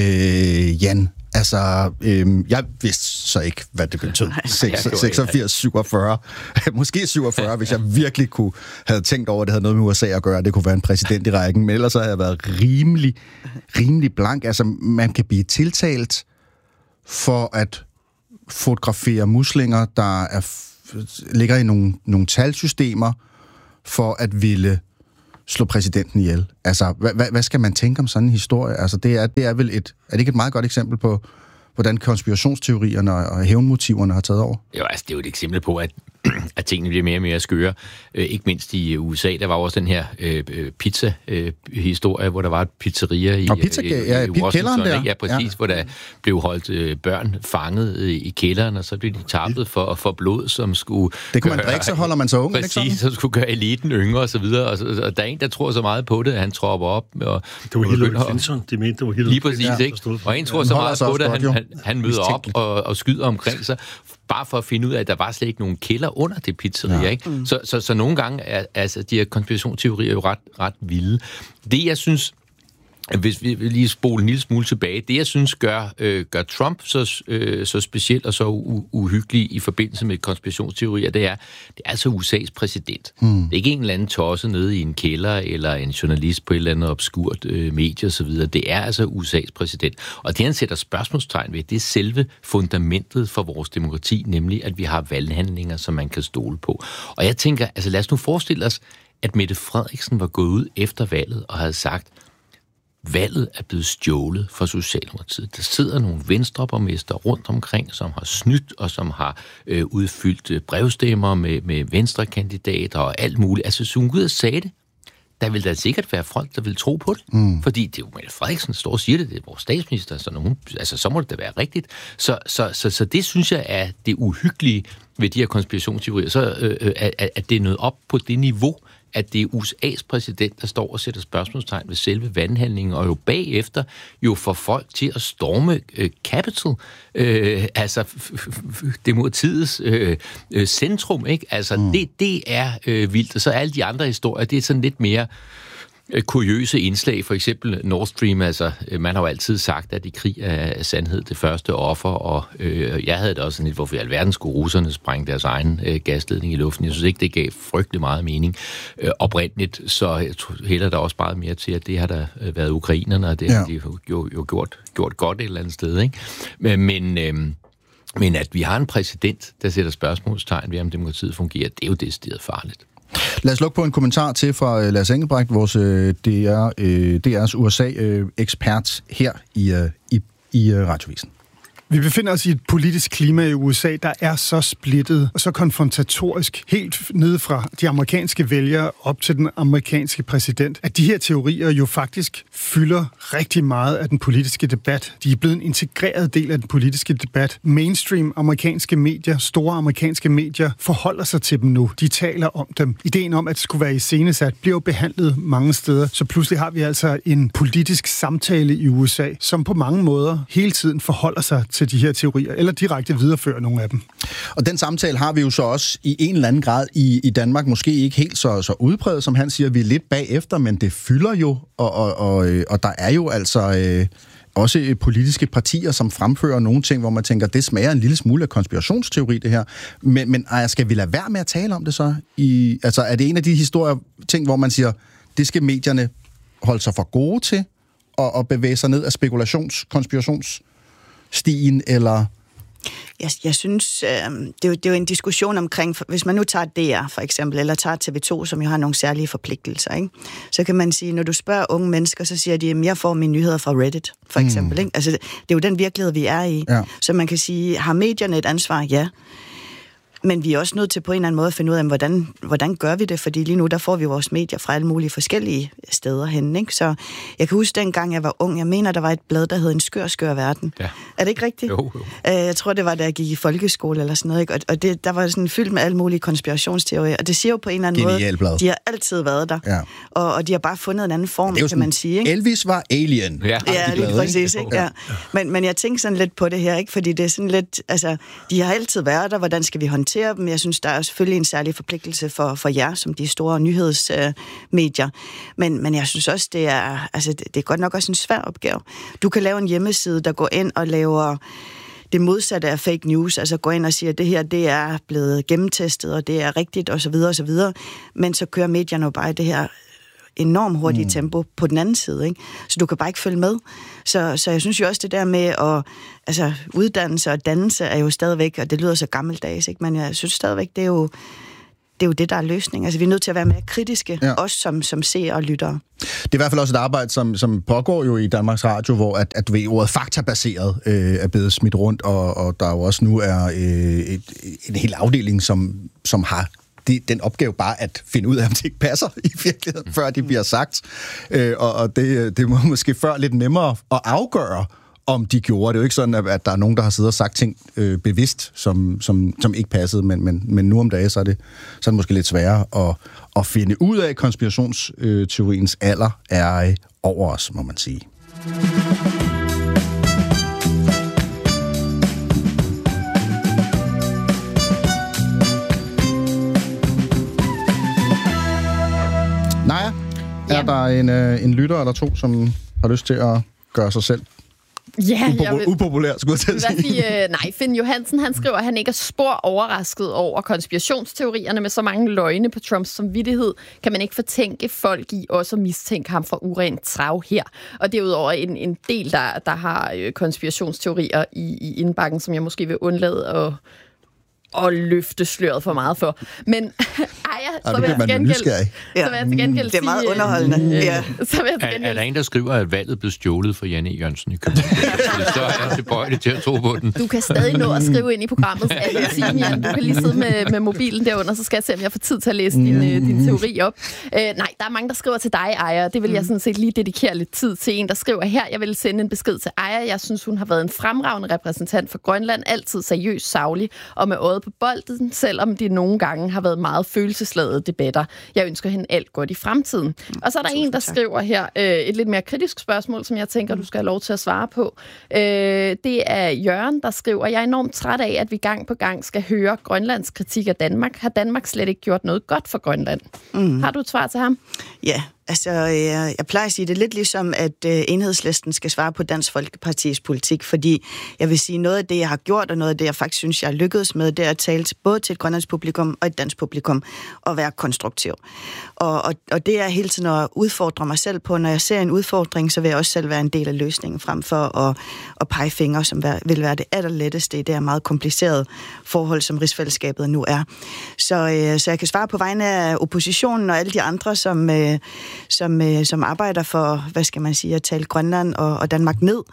Jan. Altså, jeg vidste så ikke, hvad det betød. 86, 47. Måske 47, hvis jeg virkelig havde tænkt over, at det havde noget med USA at gøre, det kunne være en præsident i rækken. Men ellers havde jeg været rimelig blank. Altså, man kan blive tiltalt for at fotografere muslinger, der ligger i nogle talsystemer, for at ville slå præsidenten ihjel. Altså, hvad skal man tænke om sådan en historie? Altså, det er vel er det ikke et meget godt eksempel på, hvordan konspirationsteorierne og hævnmotiverne har taget over? Jo, altså, det er jo et eksempel på, at tingene bliver mere og mere skøre. Ikke mindst i USA, der var også den her pizza-historie, hvor der var et pizzeria i Washington. Der. Ja, præcis, hvor der blev holdt børn fanget i kælderen, og så blev de tappet for blod, som skulle... Det kunne man drikke, så holder man sig ung, præcis, ikke sådan? Som skulle gøre eliten yngre, og så videre. Og der er en, der tror så meget på det, at han tropper op. Og det var Hillary Clinton, de mente, det var Hillary Clinton. Lige præcis, ikke? Og en tror så meget på det, at han møder op og skyder omkring sig, bare for at finde ud af, at der var slet ikke nogen kælder under det pizzeria, ikke? Så nogle gange er altså, de her konspirationsteorier jo ret vilde. Det, jeg synes, hvis vi lige spoler en lille smule tilbage, det, jeg synes gør Trump så specielt og så uhyggelig i forbindelse med konspirationsteorier, det er altså USA's præsident. Det er ikke en eller anden tosse nede i en kælder, eller en journalist på et eller andet obskurt medie osv. Det er altså USA's præsident. Og det, han sætter spørgsmålstegn ved, det er selve fundamentet for vores demokrati, nemlig at vi har valghandlinger, som man kan stole på. Og jeg tænker, altså lad os nu forestille os, at Mette Frederiksen var gået ud efter valget og havde sagt, valget er blevet stjålet fra Socialdemokratiet. Der sidder nogle venstreborgmester rundt omkring, som har snydt og som har udfyldt brevstemmer med venstrekandidater og alt muligt. Altså, så hun ud og sagde det, der vil der sikkert være folk, der vil tro på det. Fordi det er jo Mette Frederiksen, der står og siger det, det er vores statsminister, så må det da være rigtigt. Så det synes jeg er det uhyggelige ved de her konspirationsteorier, så at det er nået op på det niveau, at det er USA's præsident, der står og sætter spørgsmålstegn ved selve vandhandlingen, og jo bagefter jo får folk til at storme Capitol, altså demokratiets centrum, ikke? Altså det er vildt, og så alle de andre historier, det er sådan lidt mere kuriøse indslag, for eksempel Nord Stream, altså man har jo altid sagt, at i krig er sandhed det første offer, og jeg havde det også sådan lidt, hvorfor i alverden skulle russerne sprænge deres egen gasledning i luften. Jeg synes ikke, det gav frygtelig meget mening oprindeligt, så jeg hælder der også meget mere til, at det har der været ukrainerne, og det har de jo gjort godt et eller andet sted, ikke? Men at vi har en præsident, der sætter spørgsmålstegn ved, om demokratiet fungerer, det er jo decideret farligt. Lad os lukke på en kommentar til fra Lars Engelbrecht, vores DR's USA-ekspert her i Radiovisen. Vi befinder os i et politisk klima i USA, der er så splittet og så konfrontatorisk, helt nede fra de amerikanske vælgere op til den amerikanske præsident, at de her teorier jo faktisk fylder rigtig meget af den politiske debat. De er blevet en integreret del af den politiske debat. Mainstream amerikanske medier, store amerikanske medier, forholder sig til dem nu. De taler om dem. Ideen om, at det skulle være iscenesat, bliver jo behandlet mange steder. Så pludselig har vi altså en politisk samtale i USA, som på mange måder hele tiden forholder sig til de her teorier, eller direkte viderefører nogle af dem. Og den samtale har vi jo så også i en eller anden grad i Danmark, måske ikke helt så udpræget, som han siger, vi er lidt bagefter, men det fylder jo, og der er jo altså også politiske partier, som fremfører nogle ting, hvor man tænker, det smager en lille smule af konspirationsteori, det her. Men skal vi lade være med at tale om det så? Altså er det en af de ting, hvor man siger, det skal medierne holde sig for gode til, og bevæge sig ned af konspirationsstien, eller... Jeg synes, det er jo en diskussion omkring, hvis man nu tager DR for eksempel, eller tager TV2, som jo har nogle særlige forpligtelser, ikke? Så kan man sige, når du spørger unge mennesker, så siger de, at jeg får mine nyheder fra Reddit, for eksempel. Ikke? Altså, det er jo den virkelighed, vi er i. Ja. Så man kan sige, har medierne et ansvar? Ja. Men vi er også nødt til på en eller anden måde at finde ud af, hvordan gør vi det? Fordi lige nu, der får vi vores medier fra alle mulige forskellige steder hen. Ikke? Så jeg kan huske, dengang jeg var ung, jeg mener, der var et blad, der hed En skør verden. Ja. Er det ikke rigtigt? Jo. Jeg tror, det var, da jeg gik i folkeskole eller sådan noget. Ikke? Og der var sådan fyldt med alle mulige konspirationsteorier. Og det siger jo på en eller anden måde, blad. De har altid været der. Ja. Og de har bare fundet en anden form, kan man sige. Ikke? Elvis var alien. Ja, lige præcis. Ikke? Ja. Men jeg tænker sådan lidt på det her, ikke? Fordi det er sådan lidt, altså, de har altid været der, hvordan skal vi håndtere håndtere dem. Jeg synes, der er selvfølgelig en særlig forpligtelse for jer, som de store nyhedsmedier. Men jeg synes også, det er godt nok også en svær opgave. Du kan lave en hjemmeside, der går ind og laver det modsatte af fake news, altså gå ind og sige, at det her, det er blevet gennemtestet, og det er rigtigt, osv., osv., men så kører medierne jo bare det her enormt hurtige tempo på den anden side, ikke? Så du kan bare ikke følge med. Så jeg synes jo også, det der med at uddannelse og dannelse er jo stadigvæk, og det lyder så gammeldags, ikke? Men jeg synes stadigvæk, det er jo det, der er løsning. Altså, vi er nødt til at være mere kritiske, også som seere og lyttere. Det er i hvert fald også et arbejde, som pågår jo i Danmarks Radio, hvor at ordet faktabaseret er blevet smidt rundt, og der jo også nu er en hel afdeling, som har den opgave bare at finde ud af, om det ikke passer i virkeligheden, før det bliver sagt. Og det må måske før lidt nemmere at afgøre, om de gjorde. Det er jo ikke sådan, at der er nogen, der har siddet og sagt ting bevidst, som ikke passede, men nu om dagen, så er det måske lidt sværere at finde ud af. Konspirationsteoriens alder er over os, må man sige. Naja, er der en lytter eller to, som har lyst til at gøre sig selv upopulær, skulle jeg til at sige? Nej, Finn Johansen, han skriver, at han ikke er spor overrasket over konspirationsteorierne med så mange løgne på Trumps samvittighed. Kan man ikke fortænke folk i også at mistænke ham for urent trav her? Og derudover en del, der har konspirationsteorier i indbakken, som jeg måske vil undlade at løfte sløret for meget for. Men så vil jeg til gengæld det er meget underholdende. Er der en, der skriver, at valget blev stjålet for Janne Jørgensen i København? Så er jeg tilbøjelig til at tro på den. Du kan stadig nå at skrive ind i programmets anden time, Jan. Du kan lige sidde med mobilen derunder, så skal jeg se, om jeg får tid til at læse din teori op. Nej, der er mange, der skriver til dig, Aya. Det vil jeg sådan set lige dedikere lidt tid til. En, der skriver her, jeg vil sende en besked til Aya. Jeg synes, hun har været en fremragende repræsentant for Grønland. Altid seriøs, saglig og med øjet på bolden, selvom de nogle gange har været meget følelsesladede debatter. Jeg ønsker hende alt godt i fremtiden. Og så er der en, der skriver her et lidt mere kritisk spørgsmål, som jeg tænker, du skal have lov til at svare på. Det er Jørgen, der skriver, jeg er enormt træt af, at vi gang på gang skal høre Grønlands kritik af Danmark. Har Danmark slet ikke gjort noget godt for Grønland? Har du et svar til ham? Ja. Altså, jeg plejer at sige det lidt ligesom, at Enhedslisten skal svare på Dansk Folkepartis politik, fordi jeg vil sige, noget af det, jeg har gjort, og noget af det, jeg faktisk synes, jeg har lykkedes med, det er at tale både til et grønlandsk publikum og et dansk publikum, og være konstruktiv. Og det er hele tiden at udfordre mig selv på. Når jeg ser en udfordring, så vil jeg også selv være en del af løsningen, frem for at pege fingre, som vil være det allerletteste i det her meget komplicerede forhold, som rigsfællesskabet nu er. Så jeg kan svare på vegne af oppositionen og alle de andre, som arbejder for, hvad skal man sige, at tale Grønland og Danmark ned.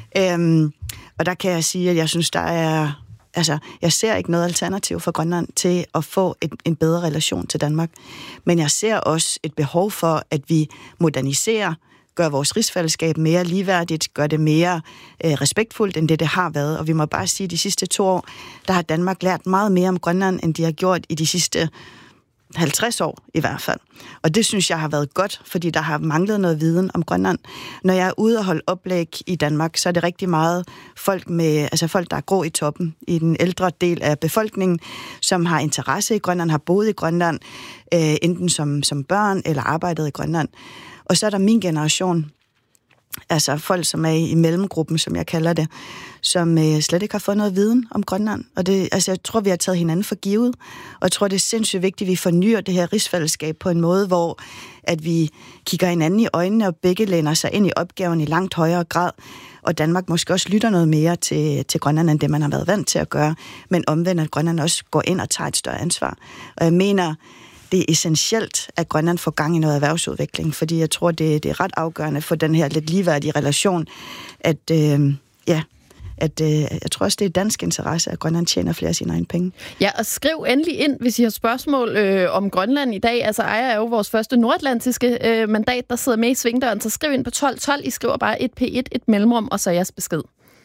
Og der kan jeg sige, at jeg synes, der er... Altså, jeg ser ikke noget alternativ for Grønland til at få en bedre relation til Danmark. Men jeg ser også et behov for, at vi moderniserer, gør vores rigsfællesskab mere ligeværdigt, gør det mere respektfuldt, end det har været. Og vi må bare sige, at de sidste 2 år, der har Danmark lært meget mere om Grønland, end de har gjort i de sidste 50 år i hvert fald. Og det synes jeg har været godt, fordi der har manglet noget viden om Grønland. Når jeg er ude og holde oplæg i Danmark, så er det rigtig meget folk, der er grå i toppen, i den ældre del af befolkningen, som har interesse i Grønland, har boet i Grønland, enten som børn eller arbejdet i Grønland. Og så er der min generation, altså folk, som er i mellemgruppen, som jeg kalder det, som slet ikke har fået noget viden om Grønland. Og jeg tror, vi har taget hinanden for givet, og jeg tror, det er sindssygt vigtigt, at vi fornyer det her rigsfællesskab på en måde, hvor at vi kigger hinanden i øjnene, og begge læner sig ind i opgaven i langt højere grad, og Danmark måske også lytter noget mere til Grønland, end det man har været vant til at gøre, men omvendt, at Grønland også går ind og tager et større ansvar. Og jeg mener, det er essentielt, at Grønland får gang i noget erhvervsudvikling, fordi jeg tror, det er ret afgørende for den her lidt ligeværdige relation, at jeg tror også, det er dansk interesse, at Grønland tjener flere af sine egne penge. Ja, og skriv endelig ind, hvis I har spørgsmål om Grønland i dag. Altså, Aya er jo vores første nordatlantiske mandat, der sidder med i svingdøren, så skriv ind på 1212. I skriver bare 1P1, et mellemrum, og så jeres besked.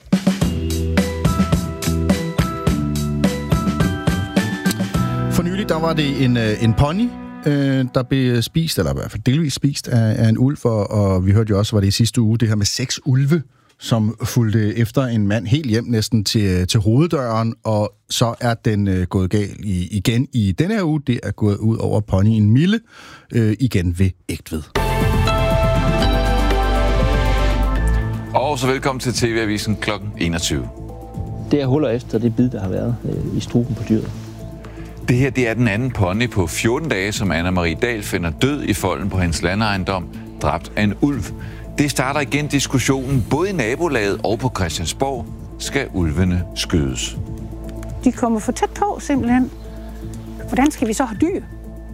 For nylig, der var det en pony, der blev spist, eller i hvert fald delvis spist af en ulv, og vi hørte jo også, var det i sidste uge, det her med 6 ulve, som fulgte efter en mand helt hjem næsten til hoveddøren, og så er den gået galt igen i denne her uge. Det er gået ud over ponyen Mille, igen ved Egtved. Og så velkommen til TV-avisen kl. 21. Det er huller efter det bid, der har været i struben på dyret. Det her, det er den anden pony på 14 dage, som Anna-Marie Dahl finder død i folden på hendes landejendom, dræbt af en ulv. Det starter igen diskussionen, både i nabolaget og på Christiansborg. Skal ulvene skydes? De kommer for tæt på, simpelthen. Hvordan skal vi så have dyr?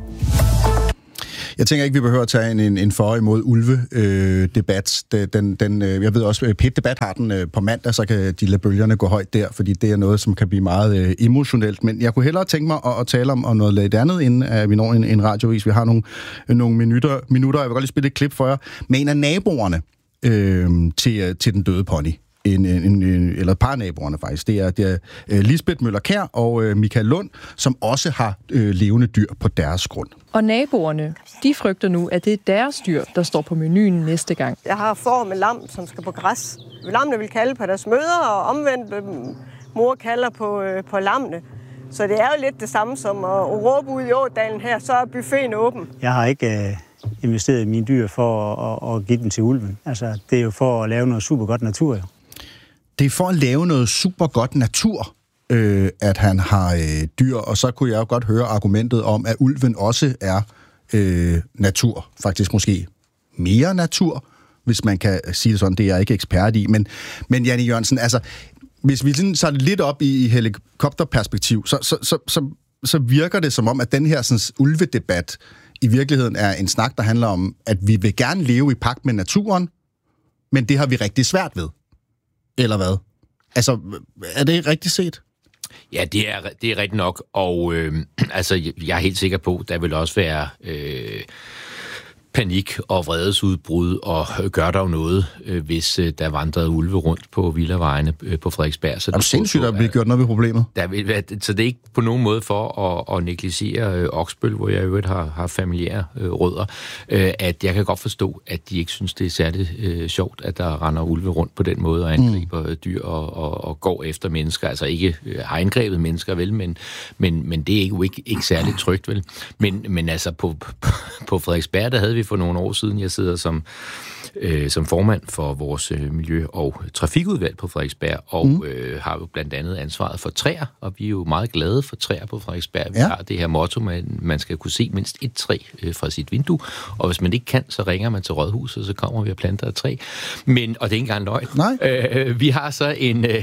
Jeg tænker ikke, vi behøver at tage en for imod ulve-debat. Jeg ved også, at PET-debat har den på mandag, så kan de lade bølgerne gå højt der, fordi det er noget, som kan blive meget emotionelt. Men jeg kunne hellere tænke mig at tale om noget lidt andet, inden vi når en radiovis. Vi har nogle minutter. Jeg vil godt lige spille et klip for jer. Med en af naboerne til den døde pony. Eller et par naboerne faktisk. Det er Lisbeth Møller-Kjær og Michael Lund, som også har levende dyr på deres grund. Og naboerne, de frygter nu, at det er deres dyr, der står på menuen næste gang. Jeg har får med lam, som skal på græs. Lammene vil kalde på deres mødre, og omvendt mor kalder på lammene. Så det er jo lidt det samme som at råbe ud i Ådalen her, så er buffeten åben. Jeg har ikke investeret i mine dyr for at give dem til ulven. Altså, det er jo for at lave noget super godt natur, jo. Det er for at lave noget super godt natur, at han har dyr, og så kunne jeg jo godt høre argumentet om, at ulven også er natur. Faktisk måske mere natur, hvis man kan sige det sådan. Det er jeg ikke ekspert i. Men Janne Jørgensen, altså, hvis vi sådan tager det lidt op i helikopterperspektiv, så virker det som om, at den her sådan, ulvedebat i virkeligheden er en snak, der handler om, at vi vil gerne leve i pagt med naturen, men det har vi rigtig svært ved. Eller hvad? Altså, er det rigtigt set? Ja, det er rigtigt nok, og altså, jeg er helt sikker på, der vil også være panik og vredesudbrud, og gør der jo noget, hvis der vandrede ulve rundt på villavejene på Frederiksberg. Så er du sindssygt, at der bliver gjort noget ved problemet? Så det er ikke på nogen måde for at negligere Oksbøl, hvor jeg jo har familiære rødder, at jeg kan godt forstå, at de ikke synes, det er særlig sjovt, at der render ulve rundt på den måde og angriber dyr og går efter mennesker. Altså ikke har angrebet mennesker, vel, men det er jo ikke særlig trygt, vel. Men altså på Frederiksberg, der havde vi for nogle år siden, jeg sidder som formand for vores miljø- og trafikudvalg på Frederiksberg, og har jo blandt andet ansvaret for træer, og vi er jo meget glade for træer på Frederiksberg. Vi har det her motto, man skal kunne se mindst et træ fra sit vindue, og hvis man ikke kan, så ringer man til rådhuset, og så kommer vi og planter et træ. Og det er ikke engang løgn. Vi har så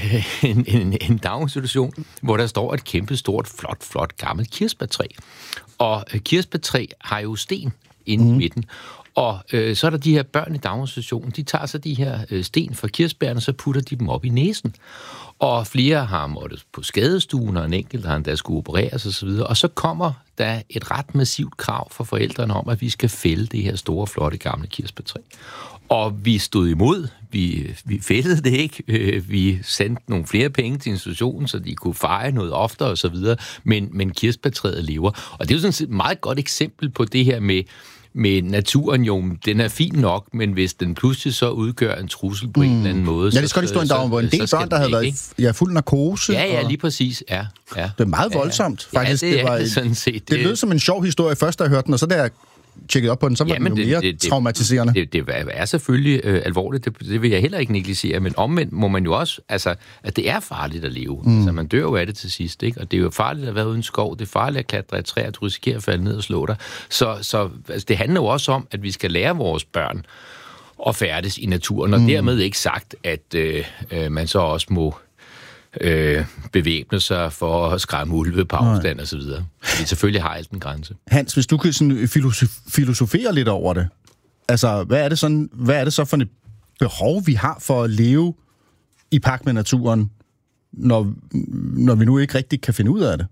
en daginstitution, hvor der står et kæmpe stort, flot gammelt kirsebærtræ. Og kirsebærtræ har jo sten inde i midten. Og så er der de her børn i daginstitutionen, de tager så de her sten fra kirsebærne, så putter de dem op i næsen. Og flere har måttet på skadestuen, og en enkelt har endda skulle opereres osv. Og så kommer der et ret massivt krav fra forældrene om, at vi skal fælde det her store, flotte, gamle kirsebærtræ. Og vi stod imod, vi fældede det ikke, vi sendte nogle flere penge til institutionen, så de kunne feje noget oftere osv., men kirsebærtræet lever. Og det er jo sådan et meget godt eksempel på det her med naturen, jo, den er fin nok, men hvis den pludselig så udgør en trussel på en eller anden måde... Ja, det skal stå en dag, hvor en del børn, der havde været fuld narkose. Ja, lige præcis, ja. Det er meget voldsomt, faktisk. Ja, det er sådan set. Det lød som en sjov historie først, da jeg hørte den, og så da jeg tjekkede op på den, så var den jo mere traumatiserende. Det er selvfølgelig alvorligt, det vil jeg heller ikke negligere, men omvendt må man jo også, altså, at det er farligt at leve. Altså, man dør jo af det til sidst, ikke? Og det er jo farligt at være uden skov, det er farligt at klatre i træer, du risikerer at falde ned og slå dig. Så altså, det handler jo også om, at vi skal lære vores børn at færdes i naturen, og dermed ikke sagt, at man så også må bevæbne sig for at skræmme ulve på afstand og så videre. Fordi selvfølgelig har alt en grænse. Hans, hvis du kan sådan filosofere lidt over det, altså, hvad er det så for et behov, vi har for at leve i pagt med naturen, når vi nu ikke rigtig kan finde ud af det?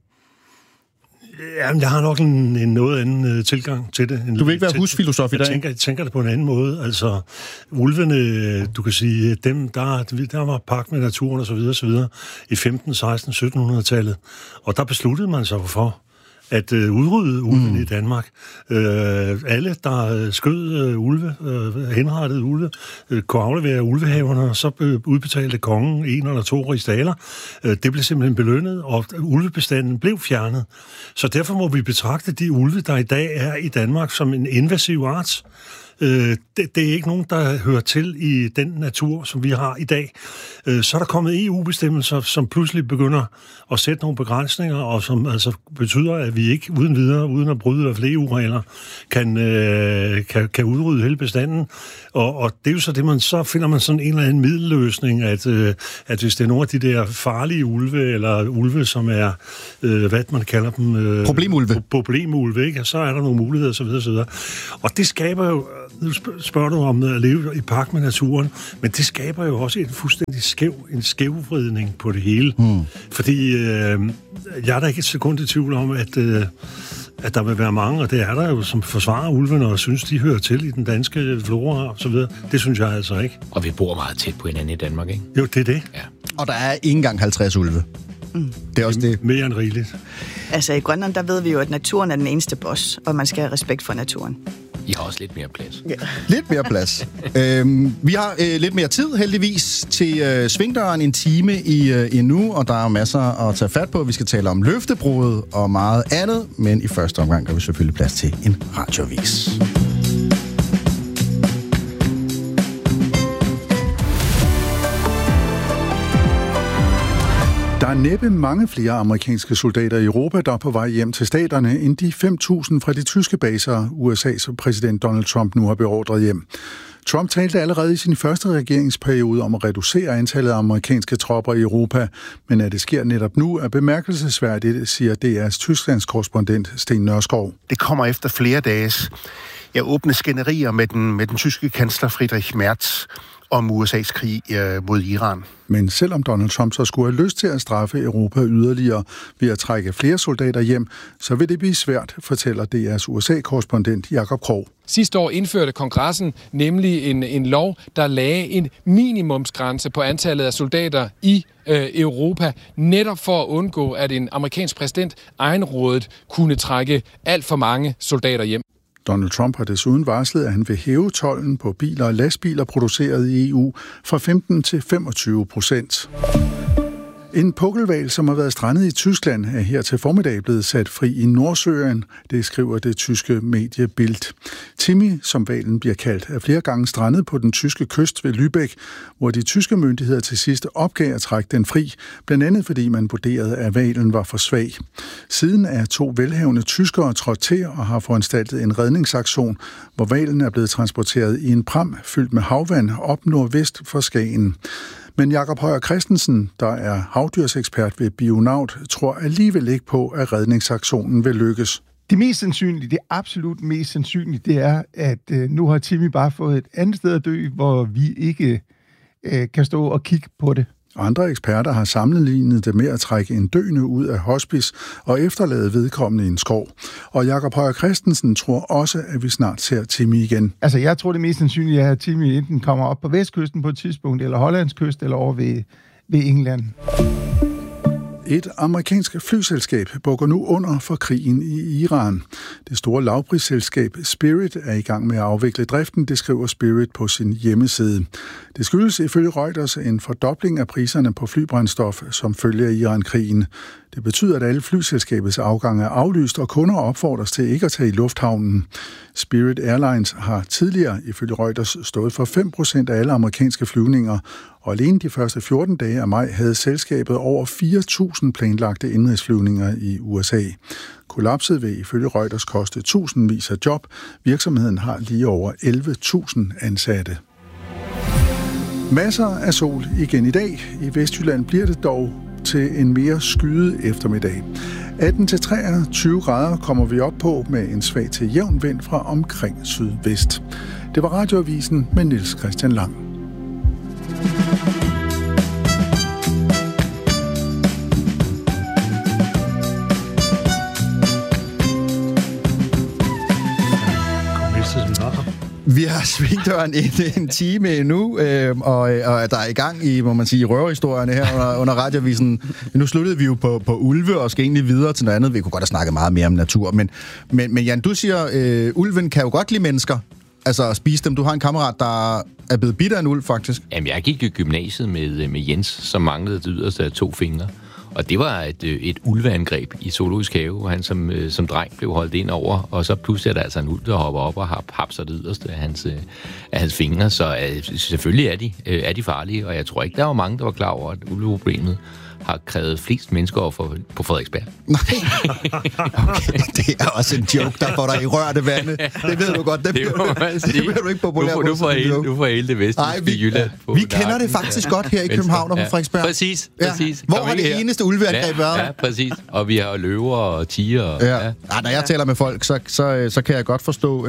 Jamen, jeg har nok en noget anden tilgang til det. Du vil ikke være husfilosof i dag? Jeg tænker det på en anden måde. Altså, ulvene, du kan sige, dem, der var pagt med naturen og så videre i 15, 16, 1700-tallet. Og der besluttede man sig for, at udrydde ulven i Danmark. Alle, der skød henrettede ulve, kunne aflevere ulvehaverne, og så udbetalte kongen 1 eller 2 rigsdaler. Det blev simpelthen belønnet, og ulvebestanden blev fjernet. Så derfor må vi betragte de ulve, der i dag er i Danmark, som en invasiv art. Det er ikke nogen, der hører til i den natur, som vi har i dag. Så er der kommet EU-bestemmelser, som pludselig begynder at sætte nogle begrænsninger, og som altså betyder, at vi ikke uden videre, uden at bryde i hvert fald EU-regler, kan udrydde hele bestanden. Og det er jo så det, så finder man sådan en eller anden middelløsning, at hvis det er nogle af de der farlige ulve, eller ulve, som er, hvad man kalder dem... Problemulve, ikke? Så er der nogle muligheder, osv. Og det skaber jo... Nu spørger du om at leve i pagt med naturen, men det skaber jo også en fuldstændig skævvridning på det hele. Fordi jeg er da ikke et sekund i tvivl om, at der vil være mange, og det er der jo, som forsvarer ulvene og synes, de hører til i den danske flora og så videre. Det synes jeg altså ikke. Og vi bor meget tæt på hinanden i Danmark, ikke? Jo, det er det. Ja. Og der er ikke engang 50 ulve. Det er også det. Mere end rigeligt. Altså i Grønland, der ved vi jo, at naturen er den eneste boss, og man skal have respekt for naturen. I har også lidt mere plads. Ja. Lidt mere plads. Vi har lidt mere tid, heldigvis, til Svingdøren, en time i nu, og der er masser at tage fat på. Vi skal tale om løftebruddet og meget andet, men i første omgang gør vi selvfølgelig plads til en radioavis. Der er næppe mange flere amerikanske soldater i Europa, der er på vej hjem til staterne, end de 5.000 fra de tyske baser, USA's præsident Donald Trump nu har beordret hjem. Trump talte allerede i sin første regeringsperiode om at reducere antallet af amerikanske tropper i Europa, men at det sker netop nu er bemærkelsesværdigt, siger DR's Tysklands korrespondent Sten Nørskov. Det kommer efter flere dages åbne skænderier med den tyske kansler Friedrich Merz om USA's krig mod Iran. Men selvom Donald Trump så skulle have lyst til at straffe Europa yderligere ved at trække flere soldater hjem, så vil det blive svært, fortæller DR's USA-korrespondent Jakob Krog. Sidste år indførte kongressen nemlig en lov, der lagde en minimumsgrænse på antallet af soldater i Europa, netop for at undgå, at en amerikansk præsident egenrådet kunne trække alt for mange soldater hjem. Donald Trump har desuden varslet, at han vil hæve tolden på biler og lastbiler produceret i EU fra 15 til 25%. En pukkelhval, som har været strandet i Tyskland, er her til formiddag blevet sat fri i Nordsøen. Det skriver det tyske medie Bild. Timmy, som hvalen bliver kaldt, er flere gange strandet på den tyske kyst ved Lübeck, hvor de tyske myndigheder til sidst opgav at trække den fri, blandt andet fordi man vurderede, at hvalen var for svag. Siden er 2 velhavende tyskere trådt til og har foranstaltet en redningsaktion, hvor hvalen er blevet transporteret i en pram fyldt med havvand op nordvest for Skagen. Men Jakob Høyer Christensen, der er havdyrsekspert ved Bionaut, tror alligevel ikke på, at redningsaktionen vil lykkes. Det mest sandsynlige, det absolut mest sandsynlige, det er, at nu har Timmy bare fået et andet sted at dø, hvor vi ikke kan stå og kigge på det. Andre eksperter har sammenlignet det med at trække en døende ud af hospice og efterlade vedkommende i en skov. Og Jakob Høyer Christensen tror også, at vi snart ser Timmy igen. Altså, jeg tror det mest sandsynlige er, at Timmy enten kommer op på vestkysten på et tidspunkt, eller Hollands kyst, eller over ved England. Et amerikansk flyselskab bukker nu under for krigen i Iran. Det store lavprisselskab Spirit er i gang med at afvikle driften, det skriver Spirit på sin hjemmeside. Det skyldes ifølge Reuters en fordobling af priserne på flybrændstof, som følger af Iran-krigen. Det betyder, at alle flyselskabets afgange er aflyst, og kunder opfordres til ikke at tage i lufthavnen. Spirit Airlines har tidligere, ifølge Reuters, stået for 5% af alle amerikanske flyvninger, og alene de første 14 dage af maj havde selskabet over 4.000 planlagte indrigsflyvninger i USA. Kollapset vil ifølge Reuters koste tusindvis af job. Virksomheden har lige over 11.000 ansatte. Masser af sol igen i dag. I Vestjylland bliver det dog til en mere skyet eftermiddag. 18-23 grader kommer vi op på med en svag til jævn vind fra omkring sydvest. Det var Radioavisen med Niels Christian Lang. Vi har svingdøren en time endnu, og der er i gang i, må man sige, røverhistorierne her under Radioavisen. Nu sluttede vi jo på ulve og skal egentlig videre til noget andet. Vi kunne godt have snakket meget mere om natur, men Jan, du siger, ulven kan jo godt lide mennesker. Altså at spise dem. Du har en kammerat, der er blevet bidt af en ulv, faktisk. Jamen, jeg gik i gymnasiet med Jens, som manglede det yderste af 2 fingre. Og det var et ulveangreb i Zoologisk Have, hvor han som dreng blev holdt ind over, og så pludselig er der altså en ulv, der hopper op og hapser det yderste af hans fingre. Så selvfølgelig er de farlige, og jeg tror ikke, der var mange, der var klar over, at ulveproblemet har krævet flest menneskeoffer på Frederiksberg. Nej. Okay, det er også en joke, der får dig i rørte vande. Det ved du godt. Det bliver du ikke populær på. Nu får hele det vestjyske Jylland på. Vi kender det faktisk godt her i København og på Frederiksberg. Præcis. Hvor har det eneste ulveangreb været? Ja, præcis. Og vi har løver og tiger. Ja. Når jeg taler med folk, så kan jeg godt forstå... så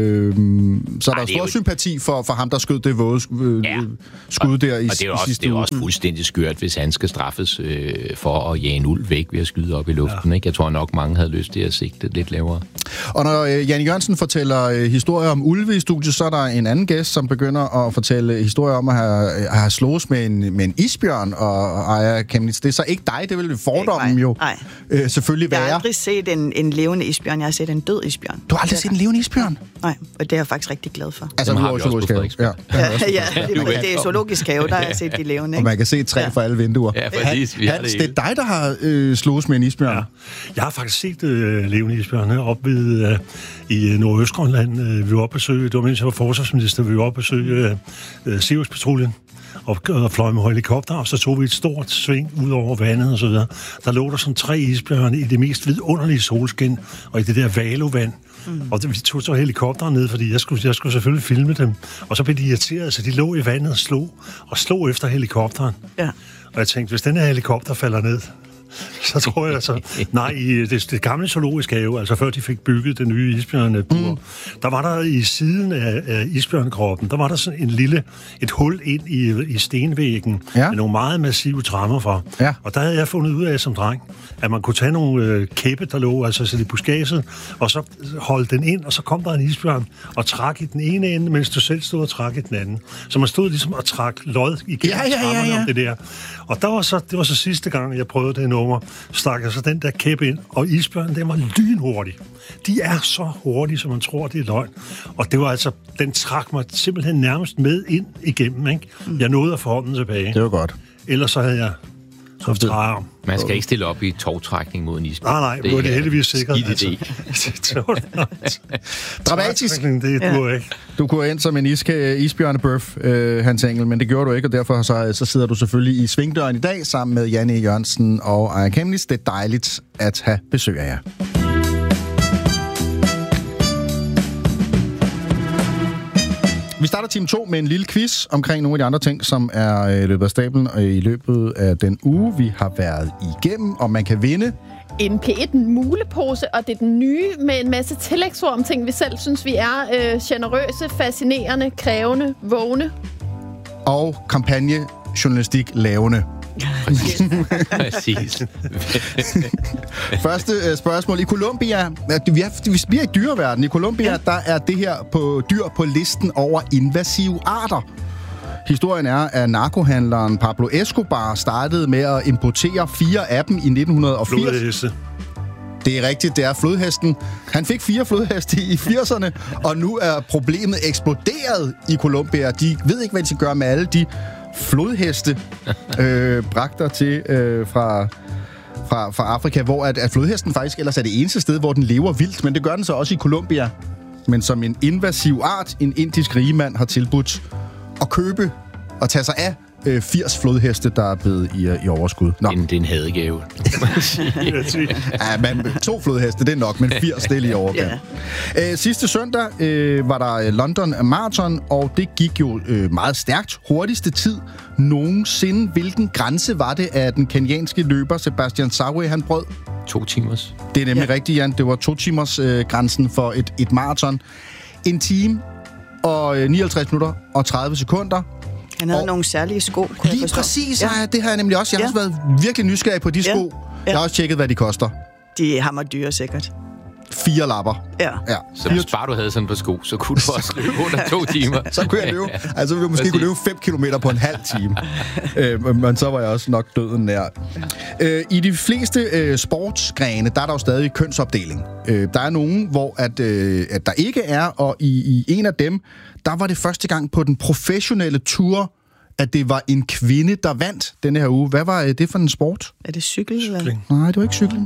der er stor sympati for ham, der skød det våde skud der i sidste uge. Og det er jo også fuldstændig skørt, hvis han skal straffes for at jage en ulv væk ved at skyde op i luften. Ikke? Jeg tror nok, mange havde lyst til at sigte lidt lavere. Og når Jan Jørgensen fortæller historier om ulve i studiet, så er der en anden gæst, som begynder at fortælle historier om at have slås med en isbjørn og Aya Chemnitz. Det er så ikke dig, det vil fordommen jo selvfølgelig være. Jeg har aldrig set en levende isbjørn, jeg har set en død isbjørn. Du har aldrig set en levende isbjørn? Nej, og det er jeg faktisk rigtig glad for. Altså, har vi også på Frederiksberg. Det er Zoologisk Have, der har jeg set de levende. Og man kan se et træ fra alle vinduer. Ja, præcis. Hans, det er dig, der har slås med en isbjørn. Ja. Jeg har faktisk set levende isbjørn oppe ved i Nordøstgrønland. Vi var oppe besøge, det var mens jeg var forsvarsminister, vi var oppe besøge Sirius-patruljen og fløj med helikopter, og så tog vi et stort sving ud over vandet og så videre. Der lå der sådan 3 isbjørne i det mest vidunderlige solskin, og i det der valovand. Og vi tog så helikopteren ned, fordi jeg skulle selvfølgelig filme dem. Og så blev de irriteret, så de lå i vandet og slog efter helikopteren. Ja. Og jeg tænkte, hvis den her helikopter falder ned, så tror jeg altså... Nej, i det gamle Zoologisk Have, altså før de fik bygget den nye isbjørnebur, der var der i siden af isbjørnekroppen, der var der sådan et hul ind i stenvæggen med nogle meget massive tremmer for. Ja. Og der havde jeg fundet ud af som dreng, at man kunne tage nogle kæppe, der lå altså i buskaget, og så holde den ind, og så kom der en isbjørn og trak i den ene ende, mens du selv stod og trak i den anden. Så man stod ligesom og trak lod igennem trammerne om det der. Og det var så sidste gang, jeg prøvede det nummer, stak jeg så den der kæppe ind, og isbjørnen, den var lynhurtig. De er så hurtige, som man tror, det er løgn. Og det var altså, den trak mig simpelthen nærmest med ind igennem, ikke? Jeg nåede at få hånden tilbage. Det var godt. Ellers så havde jeg træer. Man skal ikke stille op i tovtrækning mod en isbjørn. Nej, det er heldigvis sikkert. Dramatisk. Det duer ikke. Du kunne ind som en isbjørnebøf, Hans Engel, men det gjorde du ikke, og derfor så sidder du selvfølgelig i svingdøren i dag sammen med Janne Jørgensen og Aya Chemnitz. Det er dejligt at have besøg af jer. Vi starter time 2 med en lille quiz omkring nogle af de andre ting, som er løbet af stablen i løbet af den uge, vi har været igennem, og man kan vinde en P1 mulepose, og det er den nye med en masse tillægsord om ting, vi selv synes, vi er generøse, fascinerende, krævende, vågne. Og kampagnejournalistik lavende. Præcis. Første spørgsmål. I Colombia, vi bliver i dyreverdenen. I Colombia, der er det her dyr på listen over invasive arter. Historien er, at narkohandleren Pablo Escobar startede med at importere 4 af dem i 1980. Flodheste. Det er rigtigt, det er flodhesten. Han fik 4 flodheste i 80'erne, og nu er problemet eksploderet i Colombia. De ved ikke, hvad de skal gøre med alle de flodheste bragter til fra Afrika, hvor at flodhesten faktisk ellers er det eneste sted, hvor den lever vildt, men det gør den så også i Colombia. Men som en invasiv art, en indisk rigmand har tilbudt at købe og tage sig af 80 flodheste, der er blevet i overskud. Det er en hadegave. Ja, men 2 flodheste, det er nok, men 80, det er lige overgang. Sidste søndag var der London Marathon, og det gik jo meget stærkt. Hurtigste tid nogensinde. Hvilken grænse var det, at den kenyanske løber Sebastian Sawe, han brød? 2 timers. Det er nemlig rigtigt, Jan. Det var 2 timers grænsen for et marathon. 1 time og 59 minutter og 30 sekunder. Han havde nogle særlige sko, kunne lige jeg forstå. Præcis, det har jeg nemlig også. Jeg har også været virkelig nysgerrig på de sko. Jeg har også tjekket, hvad de koster. De er hammerdyre, sikkert. 4 lapper. Ja. Så hvis bare du havde sådan på sko, så kunne du også løbe under 2 timer. Så kunne jeg løbe. Altså, vi måske kunne løbe 5 kilometer på en halv time. Men så var jeg også nok døden nær. I de fleste sportsgrene, der er der jo stadig kønsopdeling. Der er nogen, hvor at der ikke er, og i en af dem, der var det første gang på den professionelle tour, at det var en kvinde, der vandt denne her uge. Hvad var det for en sport? Er det cykling? Nej, det var ikke cykling.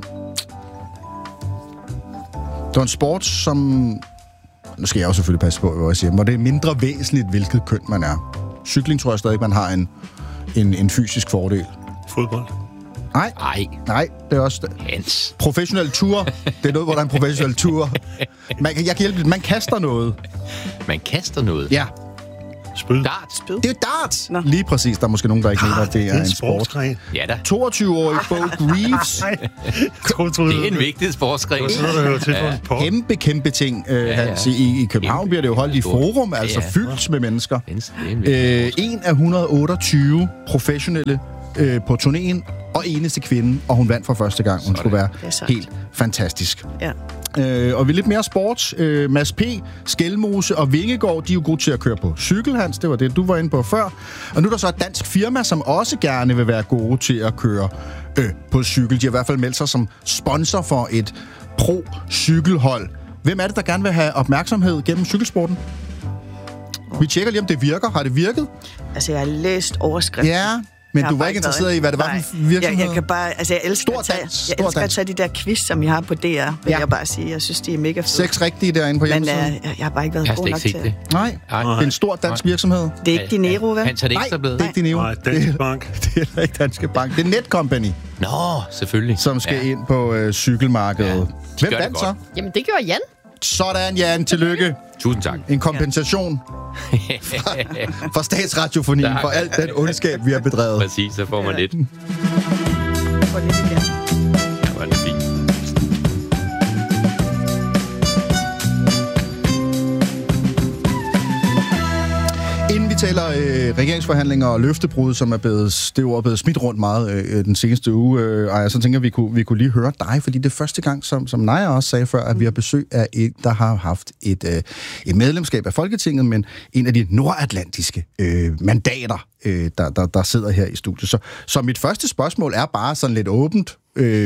Det var en sport, som... Nu skal jeg også selvfølgelig passe på, hvad jeg siger, hvor det er mindre væsentligt, hvilket køn man er. Cykling tror jeg stadig, man har en fysisk fordel. Fodbold? Nej, det er også... Hans. Professionel tour. Det er noget, hvor der er en professionel tour. Jeg kan hjælpe lidt. Man kaster noget. Man kaster noget? Ja. Spyd. Dart. Det er dart. Nå. Lige præcis. Der er måske nogen, der ikke mener, at det er en sport. Ja da. 22-årig Bo Greaves. Det er en vigtig sportsgren. Kæmpe ting. Hans. I København bliver det jo holdt i forum, altså fyldt med mennesker. En af 128 professionelle på turnéen, og eneste kvinde, og hun vandt for første gang. Hun skulle være helt fantastisk. Ja. Og vi lidt mere sport. Mads P., Skelmose og Vingegaard, de er jo gode til at køre på cykel, Hans. Det var det, du var inde på før. Og nu er der så et dansk firma, som også gerne vil være gode til at køre på cykel. De har i hvert fald meldt sig som sponsor for et pro-cykelhold. Hvem er det, der gerne vil have opmærksomhed gennem cykelsporten? Vi tjekker lige, om det virker. Har det virket? Altså, jeg har læst overskriften. Ja, men du var ikke interesseret i, hvad det var for en virksomhed? Jeg kan bare... Altså, jeg elsker at tage de der quiz, som I har på DR, vil jeg bare sige. Jeg synes, de er mega fede. 6 rigtige derinde på hjemmesiden. Men jeg har bare ikke været god nok til det. Nej, det er en stor dansk virksomhed. Det er ikke Dinero, vel? Hans, er det ikke så blevet? Nej, det er ikke Dinero. Nej, Danske Bank. Det er ikke Danske Bank. Det er Netcompany. Nå, selvfølgelig. Som skal ind på cykelmarkedet. Hvem vandt så? Jamen, det gjorde Jan. Sådan, Jan. Tillykke. Tusind tak. En kompensation for Statsradiofonien for alt den ondskab, vi har bedrevet. Præcis, så får man lidt. For lidt igen. Ja, var det fint. Inden vi taler regeringsforhandlinger og løftebrud, som er blevet smidt rundt meget den seneste uge, så tænker jeg, vi kunne lige høre dig, fordi det er første gang, som Naja også sagde før, at vi har besøg af en, der har haft et medlemskab af Folketinget, men en af de nordatlantiske mandater, der sidder her i studiet. Så mit første spørgsmål er bare sådan lidt åbent.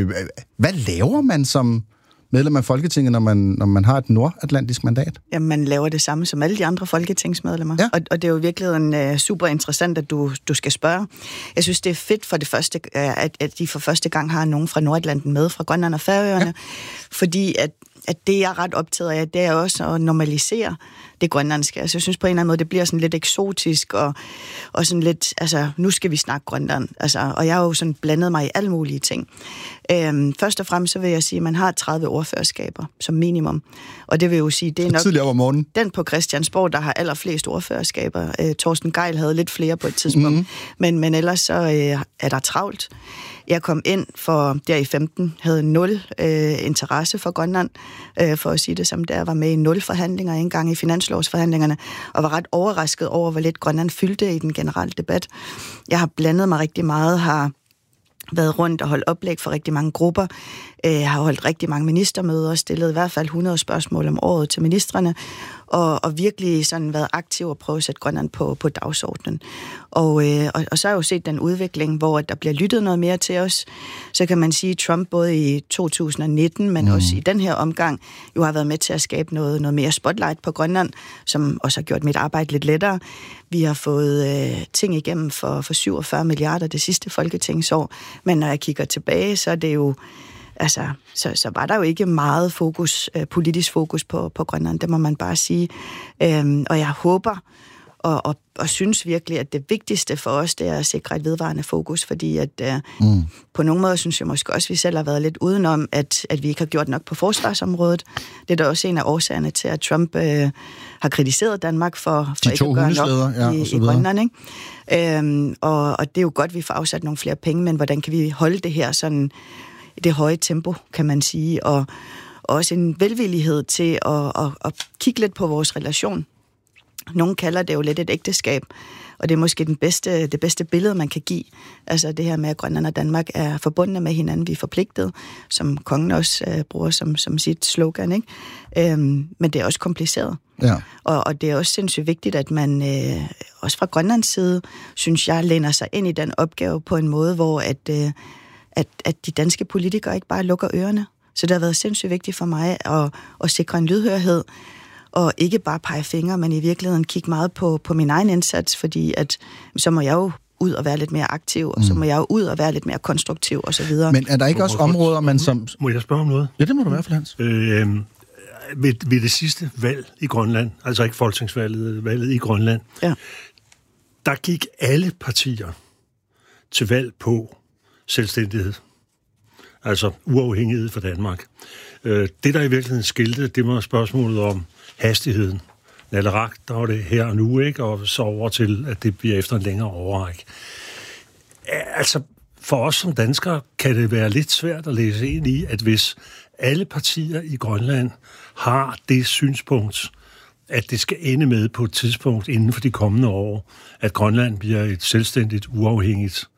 Hvad laver man som medlem af Folketinget, når man har et nordatlantisk mandat? Jamen, man laver det samme som alle de andre folketingsmedlemmer. Ja. Og det er jo virkelig super interessant, at du skal spørge. Jeg synes, det er fedt for det første, at de for første gang har nogen fra Nordatlanten med, fra Grønland og Færøerne, fordi at det, jeg er ret optaget af, det er også at normalisere det grønlandske. Altså, jeg synes på en eller anden måde, det bliver sådan lidt eksotisk, og sådan lidt, altså, nu skal vi snakke Grønland. Altså, og jeg har jo sådan blandet mig i alle mulige ting. Først og fremmest, så vil jeg sige, at man har 30 ordførerskaber som minimum. Og det vil jo sige, det er nok tidligere om morgenen. Den på Christiansborg, der har allerflest ordførerskaber. Torsten Gejl havde lidt flere på et tidspunkt. Men ellers så er der travlt. Jeg kom ind der i 15, havde 0 interesse for Grønland, for at sige det som der var med i 0 forhandlinger engang i finanslovsforhandlingerne, og var ret overrasket over, hvor lidt Grønland fyldte i den generelle debat. Jeg har blandet mig rigtig meget, har været rundt og holdt oplæg for rigtig mange grupper. Jeg har holdt rigtig mange ministermøder og stillet i hvert fald 100 spørgsmål om året til ministrene, og virkelig sådan været aktiv og prøve at sætte Grønland på dagsordenen. Og så har jeg jo set den udvikling, hvor der bliver lyttet noget mere til os. Så kan man sige, at Trump både i 2019, men også i den her omgang, jo har været med til at skabe noget mere spotlight på Grønland, som også har gjort mit arbejde lidt lettere. Vi har fået ting igennem for 47 milliarder det sidste folketingsår, men når jeg kigger tilbage, så er det jo altså, så var der jo ikke meget politisk fokus på Grønland, det må man bare sige. Og jeg håber og synes virkelig, at det vigtigste for os, det er at sikre et vedvarende fokus, fordi at på nogle måder synes jeg måske også, at vi selv har været lidt udenom, at vi ikke har gjort nok på forsvarsområdet. Det er da også en af årsagerne til, at Trump har kritiseret Danmark for ikke at gøre nok i Grønland, ikke? Og det er jo godt, at vi får afsat nogle flere penge, men hvordan kan vi holde det her sådan det høje tempo, kan man sige, og også en velvillighed til at kigge lidt på vores relation. Nogle kalder det jo lidt et ægteskab, Og det er måske det bedste billede, man kan give. Altså det her med, at Grønland og Danmark er forbundne med hinanden, vi er forpligtet, som kongen også bruger som sit slogan, ikke? Men det er også kompliceret. Ja. Og det er også sindssygt vigtigt, at man også fra Grønlands side, synes jeg, læner sig ind i den opgave på en måde, hvor at de danske politikere ikke bare lukker ørerne. Så det har været sindssygt vigtigt for mig at sikre en lydhørhed, og ikke bare pege fingre, men i virkeligheden kigge meget på min egen indsats, fordi at så må jeg jo ud og være lidt mere aktiv, og så må jeg jo ud og være lidt mere konstruktiv, og så videre. Men er der ikke også områder, man som... Må jeg spørge om noget? Ja, det må du være, for Hans. Ved det sidste valg i Grønland, altså ikke folketingsvalget, valget i Grønland, der gik alle partier til valg på selvstændighed. Altså uafhængighed for Danmark. Det, der i virkeligheden skilte, det var spørgsmålet om hastigheden. Naleraq, der var det her og nu, ikke? Og så over til, at det bliver efter en længere overræk. Altså, for os som danskere kan det være lidt svært at læse ind i, at hvis alle partier i Grønland har det synspunkt, at det skal ende med på et tidspunkt inden for de kommende år, at Grønland bliver et selvstændigt, uafhængigt